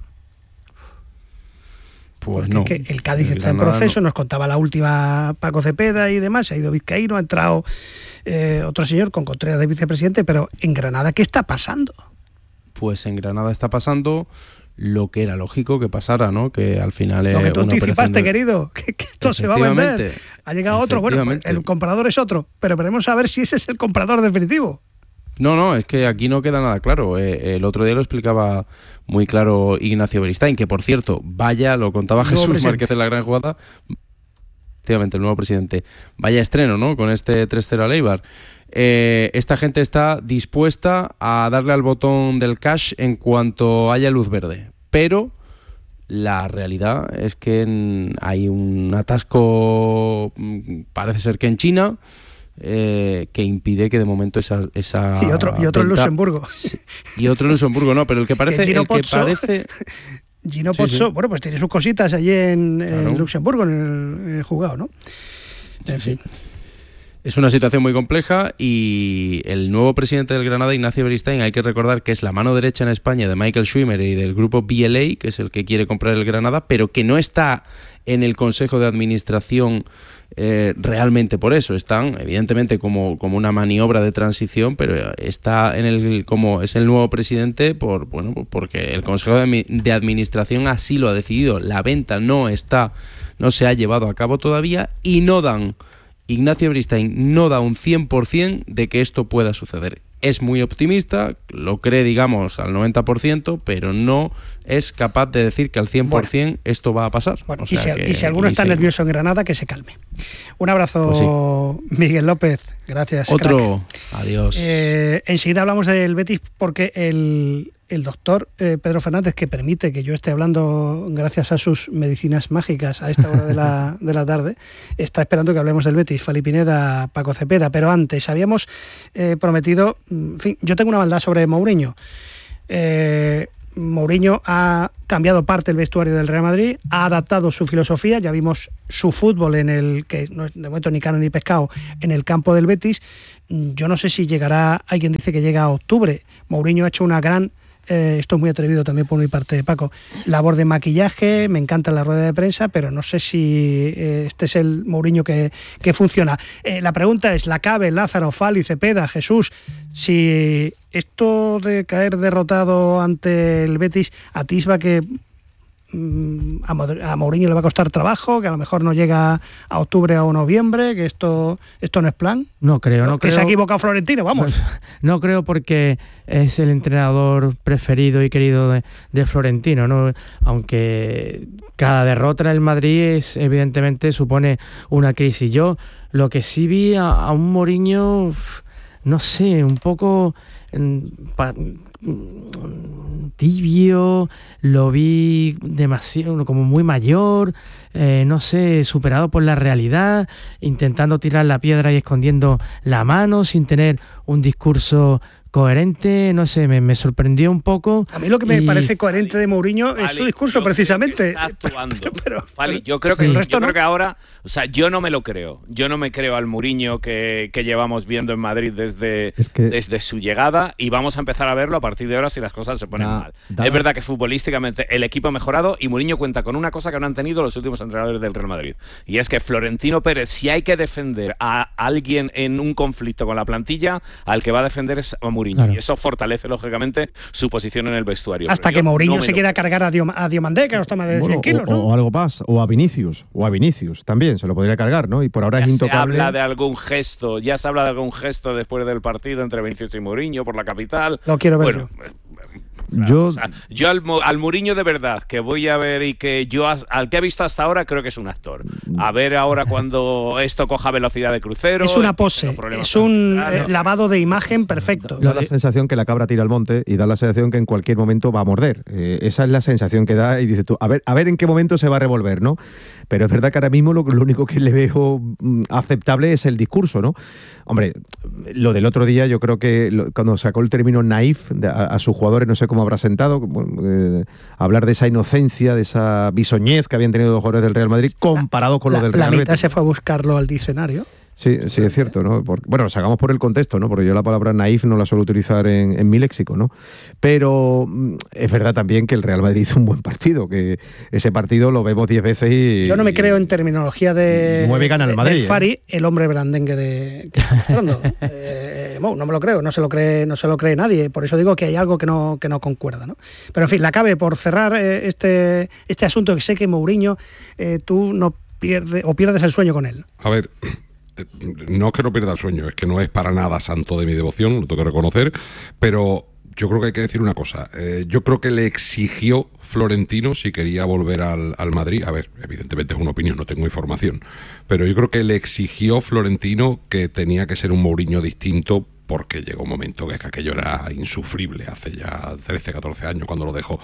Pues no. Que el Cádiz el está en proceso, no. Nos contaba la última Paco Cepeda y demás, ha ido Vizcaíno, ha entrado eh, otro señor con Contreras de vicepresidente, pero en Granada, ¿qué está pasando? Pues en Granada está pasando lo que era lógico que pasara, ¿no? Que al final es lo que tú una anticipaste, de... querido, que, que esto se va a vender. Ha llegado otro, bueno, el comprador es otro, pero veremos a ver si ese es el comprador definitivo. No, no, es que aquí no queda nada claro. Eh, el otro día lo explicaba muy claro Ignacio Beristain, que por cierto, vaya, lo contaba Jesús presidente. Márquez en la gran jugada, efectivamente, el nuevo presidente, vaya estreno, ¿no? Con este tres cero al Eibar. Eh, esta gente está dispuesta a darle al botón del cash en cuanto haya luz verde, pero la realidad es que en, hay un atasco, parece ser que en China, Eh, que impide que de momento esa, esa y otro y otro en Luxemburgo y otro en Luxemburgo no, pero el que parece Gino el que Pozzo, parece Gino Pozzo, sí, sí. Bueno, pues tiene sus cositas allí en, claro. en Luxemburgo en el, en el jugado, ¿no? En sí, fin. Sí. Es una situación muy compleja y el nuevo presidente del Granada, Ignacio Beristain, hay que recordar que es la mano derecha en España de Michael Schwimmer y del grupo B L A, que es el que quiere comprar el Granada, pero que no está en el Consejo de Administración eh, realmente por eso. Están, evidentemente, como, como una maniobra de transición, pero está en el como es el nuevo presidente por bueno porque el Consejo de, de Administración así lo ha decidido. La venta no está, no se ha llevado a cabo todavía y no dan, Ignacio Beristain no da un cien por ciento de que esto pueda suceder. Es muy optimista, lo cree, digamos, al noventa por ciento, pero no es capaz de decir que al cien por ciento bueno, esto va a pasar. Bueno, o sea y, si, que, y si alguno y está se... nervioso en Granada, que se calme. Un abrazo, pues sí. Miguel López. Gracias. Otro. Crack. Adiós. Eh, enseguida hablamos del Betis porque el, el doctor eh, Pedro Fernández, que permite que yo esté hablando gracias a sus medicinas mágicas a esta hora de la, de la tarde, está esperando que hablemos del Betis. Fali Pineda, Paco Cepeda. Pero antes habíamos eh, prometido... En fin, yo tengo una maldad sobre Mourinho. Eh, Mourinho ha cambiado parte del vestuario del Real Madrid, ha adaptado su filosofía, ya vimos su fútbol en el que no es de momento ni carne ni pescado en el campo del Betis. Yo no sé si llegará, hay quien dice que llega a octubre. Mourinho ha hecho una gran, eh, esto es muy atrevido también por mi parte, Paco, labor de maquillaje, me encanta la rueda de prensa, pero no sé si eh, este es el Mourinho que, que funciona. Eh, la pregunta es, Lacabe, Lázaro, Fali, Cepeda, Jesús, si esto de caer derrotado ante el Betis atisba que mmm, a Mourinho le va a costar trabajo, que a lo mejor no llega a octubre o noviembre, que esto esto no es plan. No creo, no que creo. se ha equivocado Florentino, vamos. No, no creo, porque es el entrenador preferido y querido de, de Florentino, ¿no? Aunque cada derrota en el Madrid es, evidentemente supone una crisis. Yo lo que sí vi a, a un Mourinho, no sé, un poco pa, tibio, lo vi demasiado, como muy mayor, eh, no sé, superado por la realidad, intentando tirar la piedra y escondiendo la mano, sin tener un discurso coherente, no sé, me, me sorprendió un poco. A mí lo que me y... parece coherente de Mourinho Fali, es su discurso, precisamente. Está actuando. Pero, pero, Fali, yo creo que, sí. yo yo creo no. que ahora, o sea, yo no me lo creo. Yo no me creo al Mourinho que, que llevamos viendo en Madrid desde, es que... desde su llegada, y vamos a empezar a verlo a partir de ahora si las cosas se ponen da, mal. Da es verdad que futbolísticamente el equipo ha mejorado y Mourinho cuenta con una cosa que no han tenido los últimos entrenadores del Real Madrid, y es que Florentino Pérez, si hay que defender a alguien en un conflicto con la plantilla, al que va a defender es a Mourinho, claro. Y eso fortalece lógicamente su posición en el vestuario. Hasta que Mourinho no se quiera cargar a, Dio, a Diomandé, que nos toma de bueno, cien kilos, o, ¿no? O algo más, o a Vinicius, o a Vinicius también, se lo podría cargar, ¿no? Y por ahora ya es intocable. Se habla de algún gesto, ya se habla de algún gesto después del partido entre Vinicius y Mourinho por la capital. Lo quiero ver bueno, yo. Claro, yo, o sea, yo al, al Mourinho de verdad que voy a ver y que yo al que he visto hasta ahora creo que es un actor. A ver ahora cuando esto coja velocidad de crucero. Es una pose, es un eh, lavado de imagen perfecto. Da la sensación que la cabra tira al monte y da la sensación que en cualquier momento va a morder. Eh, esa es la sensación que da y dices tú, a ver, a ver en qué momento se va a revolver, ¿no? Pero es verdad que ahora mismo lo, lo único que le veo mm, aceptable es el discurso, ¿no? Hombre, lo del otro día yo creo que lo, cuando sacó el término naif de, a, a sus jugadores, no sé cómo habrá sentado, bueno, eh, hablar de esa inocencia, de esa bisoñez que habían tenido los jugadores del Real Madrid comparado con la, lo del Real Madrid. La Betis. mitad se fue a buscarlo al diccionario. Sí, sí, es cierto, ¿no? Porque, bueno, sacamos por el contexto, ¿no? Porque yo la palabra naif no la suelo utilizar en, en mi léxico, ¿no? Pero es verdad también que el Real Madrid hizo un buen partido, que ese partido lo vemos diez veces y... Yo no me creo en terminología de... Nueve gana el Madrid. El Fari, ¿eh? El hombre blandengue de... que está mostrando. eh, bueno, no me lo creo, no se lo cree, no se lo cree nadie, por eso digo que hay algo que no, que no concuerda, ¿no? Pero en fin, Lacabe, por cerrar eh, este, este asunto, que sé que Mourinho, eh, tú no pierdes, o pierdes el sueño con él. A ver... No es que no pierda el sueño, es que no es para nada santo de mi devoción, lo tengo que reconocer, pero yo creo que hay que decir una cosa. Eh, yo creo que le exigió Florentino si quería volver al, al Madrid. A ver, evidentemente es una opinión, no tengo información, pero yo creo que le exigió Florentino que tenía que ser un Mourinho distinto, porque llegó un momento que, es que aquello era insufrible, hace ya trece, catorce años cuando lo dejó.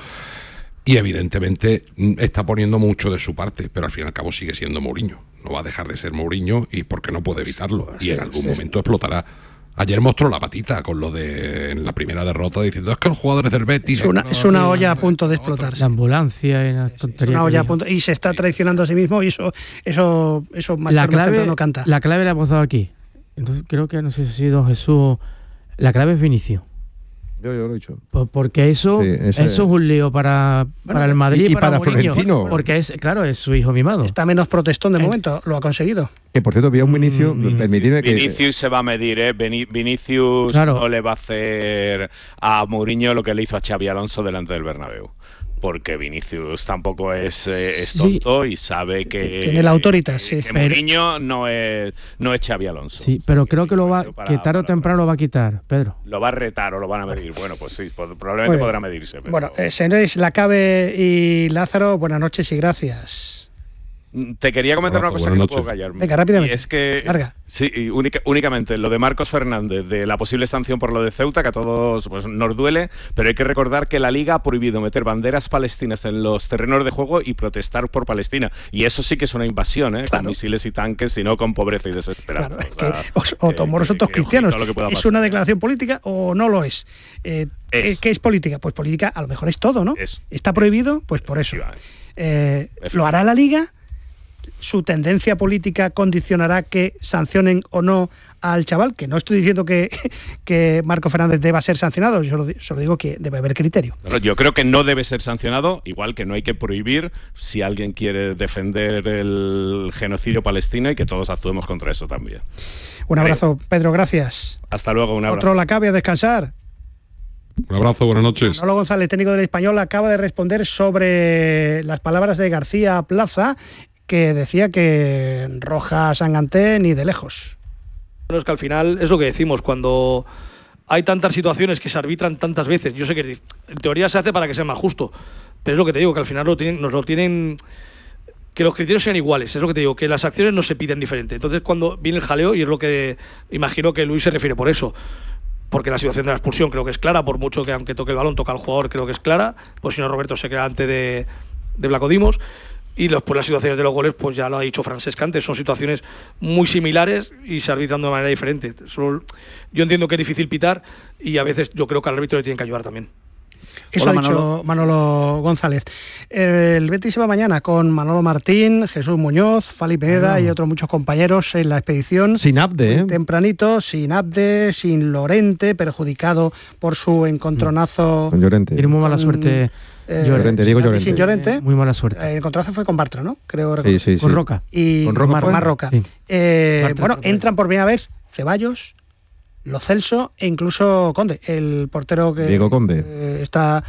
Y evidentemente está poniendo mucho de su parte, pero al fin y al cabo sigue siendo Mourinho. No va a dejar de ser Mourinho y porque no puede evitarlo. Y en algún momento explotará. Ayer mostró la patita con lo de en la primera derrota diciendo es que los jugadores del Betis... Es una, es una olla a punto de explotarse. La ambulancia y las tonterías. Es una olla a punto, y se está traicionando a sí mismo y eso eso eso más la clave no canta. La clave la hemos dado aquí. Entonces creo que no sé si ha sido Jesús. La clave es Vinicius. Yo, yo lo he dicho. Pues porque eso, Sí, ese- eso es un lío para, para el Madrid y, y para, para Mourinho, Florentino. porque es, claro, es su hijo mimado. Está menos protestón de momento, lo ha conseguido. Que por cierto, había un Vinicius, Mm, permitidme que... Vinicius se va a medir, ¿eh? Vini- Vinicius Claro. no le va a hacer a Mourinho lo que le hizo a Xavi Alonso delante del Bernabéu. Porque Vinicius tampoco es, eh, es Sí. tonto y sabe que, Tiene la autoridad, sí. que Mourinho no es, no es Xavi Alonso. Sí, pero creo que lo va, que tarde o temprano lo va a quitar, Pedro. Lo va a retar o lo van a medir. Bueno, pues sí, pues Muy probablemente bien. podrá medirse. pero- Bueno, eh, señores Lacabe y Lázaro, buenas noches y gracias. Te quería comentar Rafa, una cosa que buenas no puedo noches. callarme. Venga, rápidamente. Y es que. Larga. Sí, y única- únicamente lo de Marcos Fernández, de la posible sanción por lo de Ceuta, que a todos pues, nos duele, pero hay que recordar que la Liga ha prohibido meter banderas palestinas en los terrenos de juego y protestar por Palestina. Y eso sí que es una invasión, ¿eh? Con misiles y tanques, sino con pobreza y desesperanza. Claro, es O que sea, os- o tomamos nosotros que cristianos. ojito a lo que pueda ¿Es pasar. una declaración política o no lo es? Eh, Es. ¿Qué es política? Pues política a lo mejor es todo, ¿no? Es. ¿Está prohibido? Pues por eso. Eh, ¿Lo hará la Liga? ¿Su tendencia política condicionará que sancionen o no al chaval? Que no estoy diciendo que, que Marco Fernández deba ser sancionado, yo solo, di- solo digo que debe haber criterio. No, yo creo que no debe ser sancionado, igual que no hay que prohibir si alguien quiere defender el genocidio palestino y que todos actuemos contra eso también. Un abrazo, Pedro, gracias. Hasta luego, un abrazo. Otro la cabe a descansar. Un abrazo, buenas noches. Manolo González, técnico del Español, acaba de responder sobre las palabras de García Plaza, que decía que Roja Sanganté ni de lejos. Bueno, es que al final es lo que decimos, cuando hay tantas situaciones que se arbitran tantas veces, yo sé que en teoría se hace para que sea más justo, pero es lo que te digo, que al final lo tienen, nos lo tienen, que los criterios sean iguales, es lo que te digo, que las acciones no se piden diferente. Entonces cuando viene el jaleo, y es lo que imagino que Luis se refiere por eso, porque la situación de la expulsión creo que es clara, por mucho que aunque toque el balón, toca al jugador, creo que es clara, pues si no Roberto se queda antes de, de Blanco Dimos. Y después las situaciones de los goles, pues ya lo ha dicho Francesc antes, son situaciones muy similares y se arbitran de manera diferente. Solo- yo entiendo que es difícil pitar y a veces yo creo que al árbitro le tienen que ayudar también. Eso Hola, ha dicho Manolo. Manolo González. El Betis se va mañana con Manolo Martín, Jesús Muñoz, Fali Pineda Ah. y otros muchos compañeros en la expedición. Sin Abde, ¿eh? Tempranito, sin Abde, sin Lorente, perjudicado por su encontronazo. Con Llorente. Tiene muy mala con, suerte. eh, Llorente, Diego sin Abde y Llorente. Sin Llorente. Muy mala suerte. El encontronazo fue con Bartra, ¿no? Creo Sí, sí, sí. Con Roca. Y ¿Con Roca Mar, fue? Mar Roca. Sí. Eh, Bartra, bueno, Roca. entran por primera vez Ceballos, Lo Celso e incluso Conde, el portero que Diego Conde. eh, está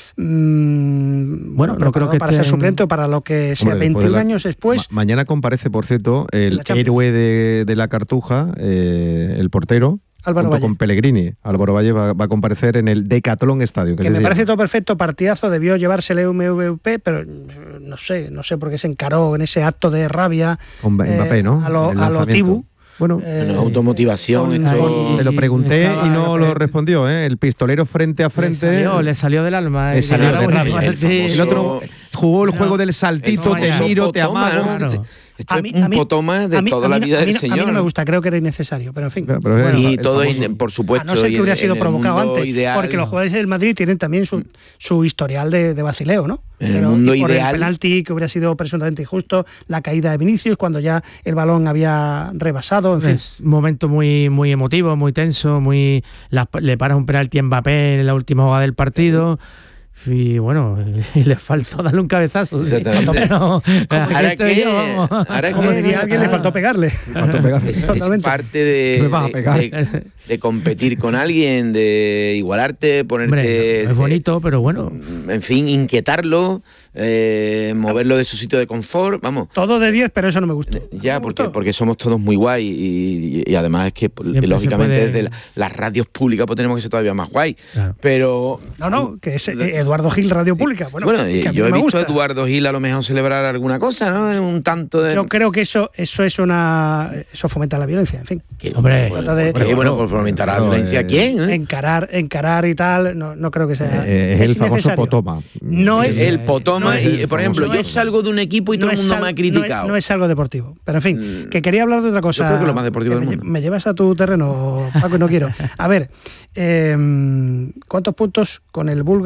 mm, Bueno, no preparado creo que para ser esté en- suplente o para lo que sea Hombre, después de veintiún la- años después. Ma- mañana comparece, por cierto, la el Champions. héroe de, de la Cartuja, eh, el portero, Álvaro junto Valle. con Pellegrini. Álvaro Valle va, va a comparecer en el Decathlon Estadio. Que así me se parece llama. todo perfecto, partidazo, debió llevarse el M V P, pero eh, no sé, no sé por qué se encaró en ese acto de rabia Con Mbappé, eh, ¿no? a lo, El a lo lanzamiento. Tibu. Bueno, Eh, Bueno, automotivación, con- esto- con- se lo pregunté estaba- y no lo respondió, ¿eh? El pistolero frente a Le frente. salió, le salió del alma. Le y salió claro, de muy rabia. mal, El sí. famoso- El otro jugó el No, juego del saltizo, el te famoso miro, te potoma, amago. ¿no? Claro. Esto A mí- es un a mí- potoma de a mí- toda a la mí- vida a mí del no- señor. A mí no me ¿no? gusta, creo que era innecesario, pero en fin. Pero es Bueno, Y el todo, famoso- in- por supuesto. a no ser y que en- hubiera sido en el provocado mundo antes, ideal- porque los jugadores del Madrid tienen también su, su historial de, de vacileo, ¿no? En el mundo y por ideal- el penalti que hubiera sido presuntamente injusto, la caída de Vinicius cuando ya el balón había rebasado, en fin. Es un momento muy, muy emotivo, muy tenso, muy la- le paras un penalti a Mbappé en la última jugada del partido. Y bueno, y le faltó darle un cabezazo. sí. Exactamente. Pero, Ahora estoy que- yo, vamos. ahora Como que- diría alguien, le faltó pegarle. Faltó pegarle. Es, es Totalmente. parte de, Me vas a de- pegar. de- de competir con alguien, de igualarte, ponerte. Hombre, es de- bonito, pero bueno. En fin, inquietarlo, eh, moverlo de su sitio de confort, vamos. Todo de diez, pero eso no me gustó. Ya, Me porque, gustó. porque somos todos muy guay y, y- y además es que, Siempre lógicamente, se puede- desde la- las radios públicas pues tenemos que ser todavía más guay. Claro. Pero. No, no, que es eh, Eduardo Gil, Radio Pública. Bueno, Bueno, que a mí yo he me visto a gusta. Eduardo Gil a lo mejor celebrar alguna cosa, ¿no? Un tanto de. Yo creo que eso, eso es una. Eso fomenta la violencia, en fin. Que- Hombre, Trata de- Oye, bueno, por fomentar la Claro, violencia, eh, ¿quién? eh? Encarar, encarar y tal, no, no creo que sea. Eh, es el famoso necesario. potoma. No es. El potoma, no es- y por ejemplo, no yo es- salgo de un equipo y todo el es mundo al- me ha no es- criticado. No es, algo deportivo. Pero en fin, que quería hablar de otra cosa. Yo creo que lo más deportivo Que del me, mundo. me llevas a tu terreno, Paco, y no quiero. A ver, eh, ¿cuántos puntos con el búlgaro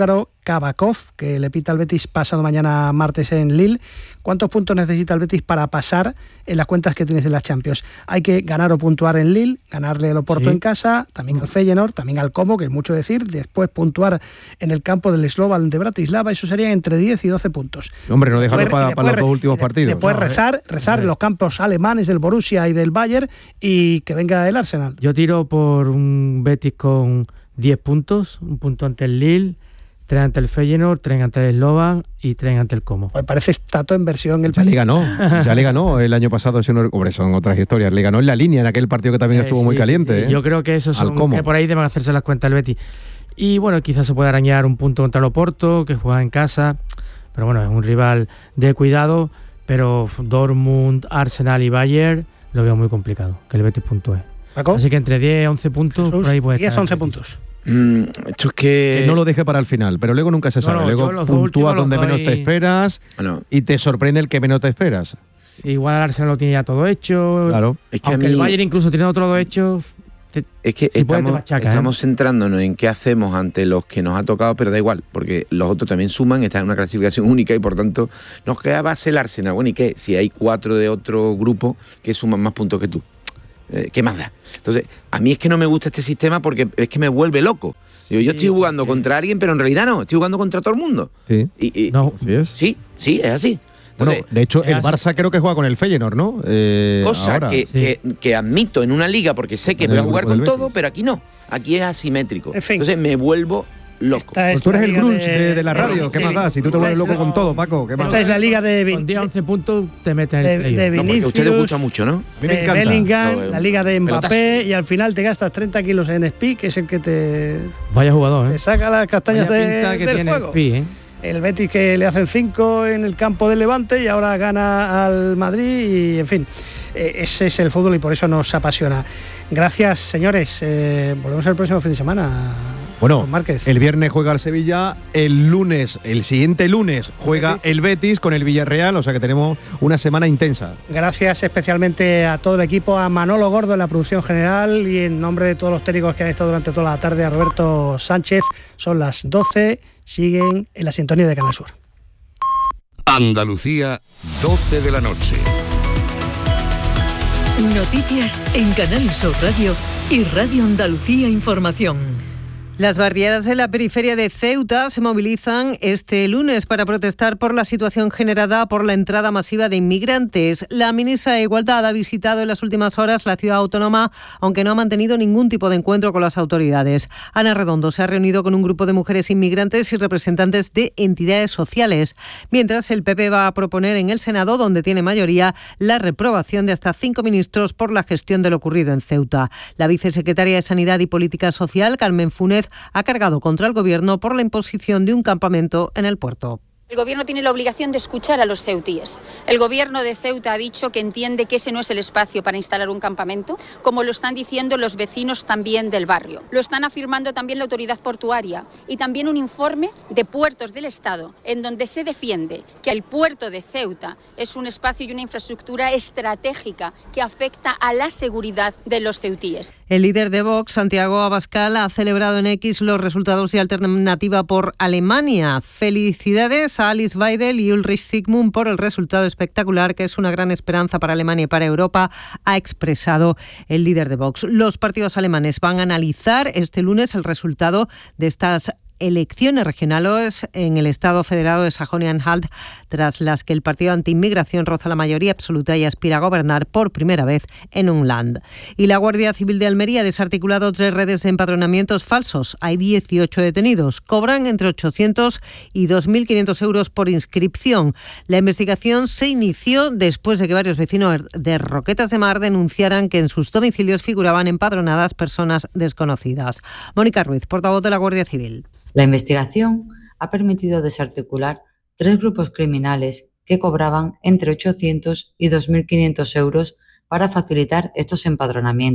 Kabakov, que le pita al Betis pasado mañana martes en Lille. ¿Cuántos puntos necesita el Betis para pasar en las cuentas que tienes en las Champions? Hay que ganar o puntuar en Lille, ganarle al Oporto sí. en casa, también al Feyenoord, también al Como, que es mucho decir, después puntuar en el campo del Slovan de Bratislava, eso serían entre diez y doce puntos. Hombre, no dejarlo para, para los dos últimos de, partidos. Después no, rezar, eh. rezar en los campos alemanes del Borussia y del Bayern y que venga el Arsenal. Yo tiro por un Betis con diez puntos, un punto ante el Lille, tres ante el Feyenoord, tres ante el Slovan y tres ante el Como. Pues parece Tato en versión el Ya le ganó, ya le ganó el año pasado, si no, hombre, son otras historias, le ganó en la línea en aquel partido que también eh, estuvo sí, muy caliente. Sí, ¿eh? Yo creo que eso son, que por ahí deben hacerse las cuentas el Betis. Y bueno, quizás se pueda arañar un punto contra el Oporto, que juega en casa, pero bueno, es un rival de cuidado, pero Dortmund, Arsenal y Bayern lo veo muy complicado, que el Betis puntúe. Así que entre diez y once puntos, Jesús, por ahí puede diez a once puntos. Mm, esto es que... que no lo deje para el final, pero luego nunca se sabe. No, no, luego puntúa donde menos te esperas bueno. y te sorprende el que menos te esperas. Igual el Arsenal lo tiene ya todo hecho. Claro. Es que aunque mí... el Bayern incluso tiene todo hecho. Te, es que estamos, machaca, estamos ¿eh? centrándonos en qué hacemos ante los que nos ha tocado, pero da igual, porque los otros también suman, están en una clasificación única y por tanto nos queda base el Arsenal. Bueno, ¿y qué? Si hay cuatro de otro grupo que suman más puntos que tú. Eh, ¿Qué más da? Entonces, a mí es que no me gusta este sistema porque es que me vuelve loco. Digo, sí, yo estoy jugando sí. contra alguien, pero en realidad no, estoy jugando contra todo el mundo. Sí. Y, y, no, ¿sí es? Sí, sí, es así. Entonces, bueno, de hecho, el Barça así. creo que juega con el Feyenoord, ¿no? Eh, cosa ahora, que, sí. que, que admito en una liga porque sé que voy a jugar con todo, pero aquí no. Aquí es asimétrico. En fin. Entonces me vuelvo loco. Pues tú eres el grunge de, de, de la radio, ¿qué más da? Si tú te vuelves loco con todo, Paco, ¿qué más Esta da? es la liga de... Con diez a once puntos te metes en el de, de Vinicius, no, a ustedes les gusta mucho, ¿no? A mí me encanta. Bellingham, no, la liga de Mbappé pelotazo. Y al final te gastas treinta kilos en Spi, que es el que te... Vaya jugador, ¿eh? Te saca las castañas de, que del tiene fuego. Spi, ¿eh? El Betis que le hacen cinco en el campo del Levante y ahora gana al Madrid y, en fin, eh, ese es el fútbol y por eso nos apasiona. Gracias, señores. Eh, volvemos el próximo fin de semana. Bueno, el viernes juega el Sevilla, el lunes, el siguiente lunes juega el Betis con el Villarreal, o sea que tenemos una semana intensa. Gracias especialmente a todo el equipo, a Manolo Gordo en la producción general y en nombre de todos los técnicos que han estado durante toda la tarde, a Roberto Sánchez. Son las doce, siguen en la sintonía de Canal Sur. Andalucía, doce de la noche. Noticias en Canal Sur Radio y Radio Andalucía Información. Las barriadas en la periferia de Ceuta se movilizan este lunes para protestar por la situación generada por la entrada masiva de inmigrantes. La ministra de Igualdad ha visitado en las últimas horas la ciudad autónoma, aunque no ha mantenido ningún tipo de encuentro con las autoridades. Ana Redondo se ha reunido con un grupo de mujeres inmigrantes y representantes de entidades sociales, mientras el P P va a proponer en el Senado, donde tiene mayoría, la reprobación de hasta cinco ministros por la gestión de lo ocurrido en Ceuta. La vicesecretaria de Sanidad y Política Social, Carmen Funes, ha cargado contra el Gobierno por la imposición de un campamento en el puerto. El Gobierno tiene la obligación de escuchar a los ceutíes. El Gobierno de Ceuta ha dicho que entiende que ese no es el espacio para instalar un campamento, como lo están diciendo los vecinos también del barrio. Lo están afirmando también la autoridad portuaria y también un informe de Puertos del Estado, en donde se defiende que el puerto de Ceuta es un espacio y una infraestructura estratégica que afecta a la seguridad de los ceutíes. El líder de Vox, Santiago Abascal, ha celebrado en X los resultados de Alternativa por Alemania. Felicidades a Alice Weidel y Ulrich Sigmund por el resultado espectacular, que es una gran esperanza para Alemania y para Europa, ha expresado el líder de Vox. Los partidos alemanes van a analizar este lunes el resultado de estas elecciones regionales en el Estado federado de Sajonia-Anhalt, tras las que el partido anti-inmigración roza la mayoría absoluta y aspira a gobernar por primera vez en un land. Y la Guardia Civil de Almería ha desarticulado tres redes de empadronamientos falsos. Hay dieciocho detenidos. Cobran entre ochocientos y dos mil quinientos euros por inscripción. La investigación se inició después de que varios vecinos de Roquetas de Mar denunciaran que en sus domicilios figuraban empadronadas personas desconocidas. Mónica Ruiz, portavoz de la Guardia Civil. La investigación ha permitido desarticular tres grupos criminales que cobraban entre ochocientos y dos mil quinientos euros para facilitar estos empadronamientos.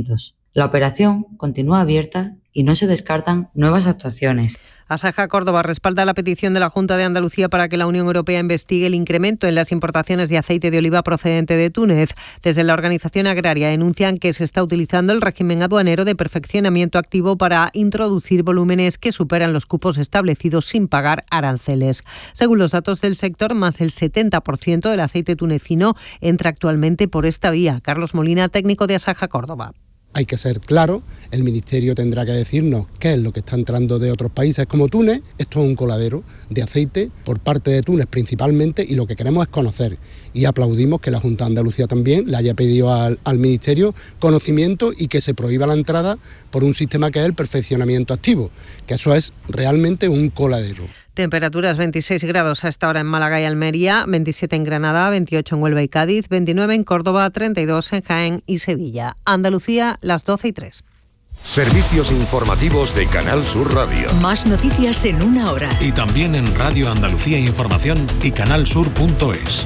La operación continúa abierta y no se descartan nuevas actuaciones. Asaja Córdoba respalda la petición de la Junta de Andalucía para que la Unión Europea investigue el incremento en las importaciones de aceite de oliva procedente de Túnez. Desde la organización agraria denuncian que se está utilizando el régimen aduanero de perfeccionamiento activo para introducir volúmenes que superan los cupos establecidos sin pagar aranceles. Según los datos del sector, más del setenta por ciento del aceite tunecino entra actualmente por esta vía. Carlos Molina, técnico de Asaja Córdoba. Hay que ser claro, el Ministerio tendrá que decirnos qué es lo que está entrando de otros países como Túnez. Esto es un coladero de aceite por parte de Túnez principalmente y lo que queremos es conocer. Y aplaudimos que la Junta de Andalucía también le haya pedido al, al Ministerio conocimiento y que se prohíba la entrada por un sistema que es el perfeccionamiento activo, que eso es realmente un coladero. Temperaturas veintiséis grados a esta hora en Málaga y Almería, veintisiete en Granada, veintiocho en Huelva y Cádiz, veintinueve en Córdoba, treinta y dos en Jaén y Sevilla. Andalucía, las doce y tres. Servicios informativos de Canal Sur Radio. Más noticias en una hora. Y también en Radio Andalucía Información y canalsur punto es.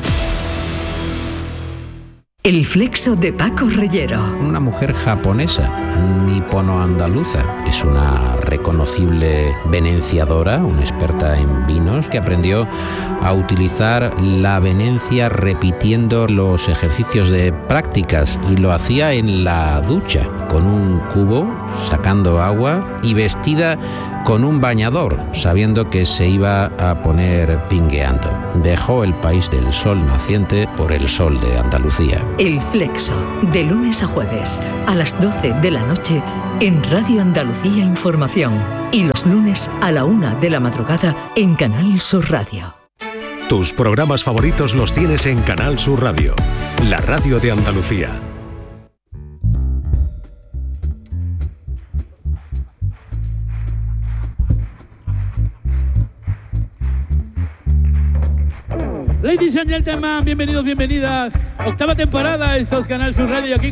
El flexo de Paco Reyero. Una mujer japonesa, nipono-andaluza. Es una reconocible venenciadora, una experta en vinos, que aprendió a utilizar la venencia repitiendo los ejercicios de prácticas y lo hacía en la ducha, con un cubo, sacando agua y vestida con un bañador, sabiendo que se iba a poner pingueando. Dejó el país del sol naciente por el sol de Andalucía. El flexo, de lunes a jueves, a las doce de la noche, en Radio Andalucía Información. Y los lunes a la una de la madrugada, en Canal Sur Radio. Tus programas favoritos los tienes en Canal Sur Radio, la radio de Andalucía. Ladies and gentlemen, bienvenidos, bienvenidas. Octava temporada, esto es Canal Sur Radio aquí con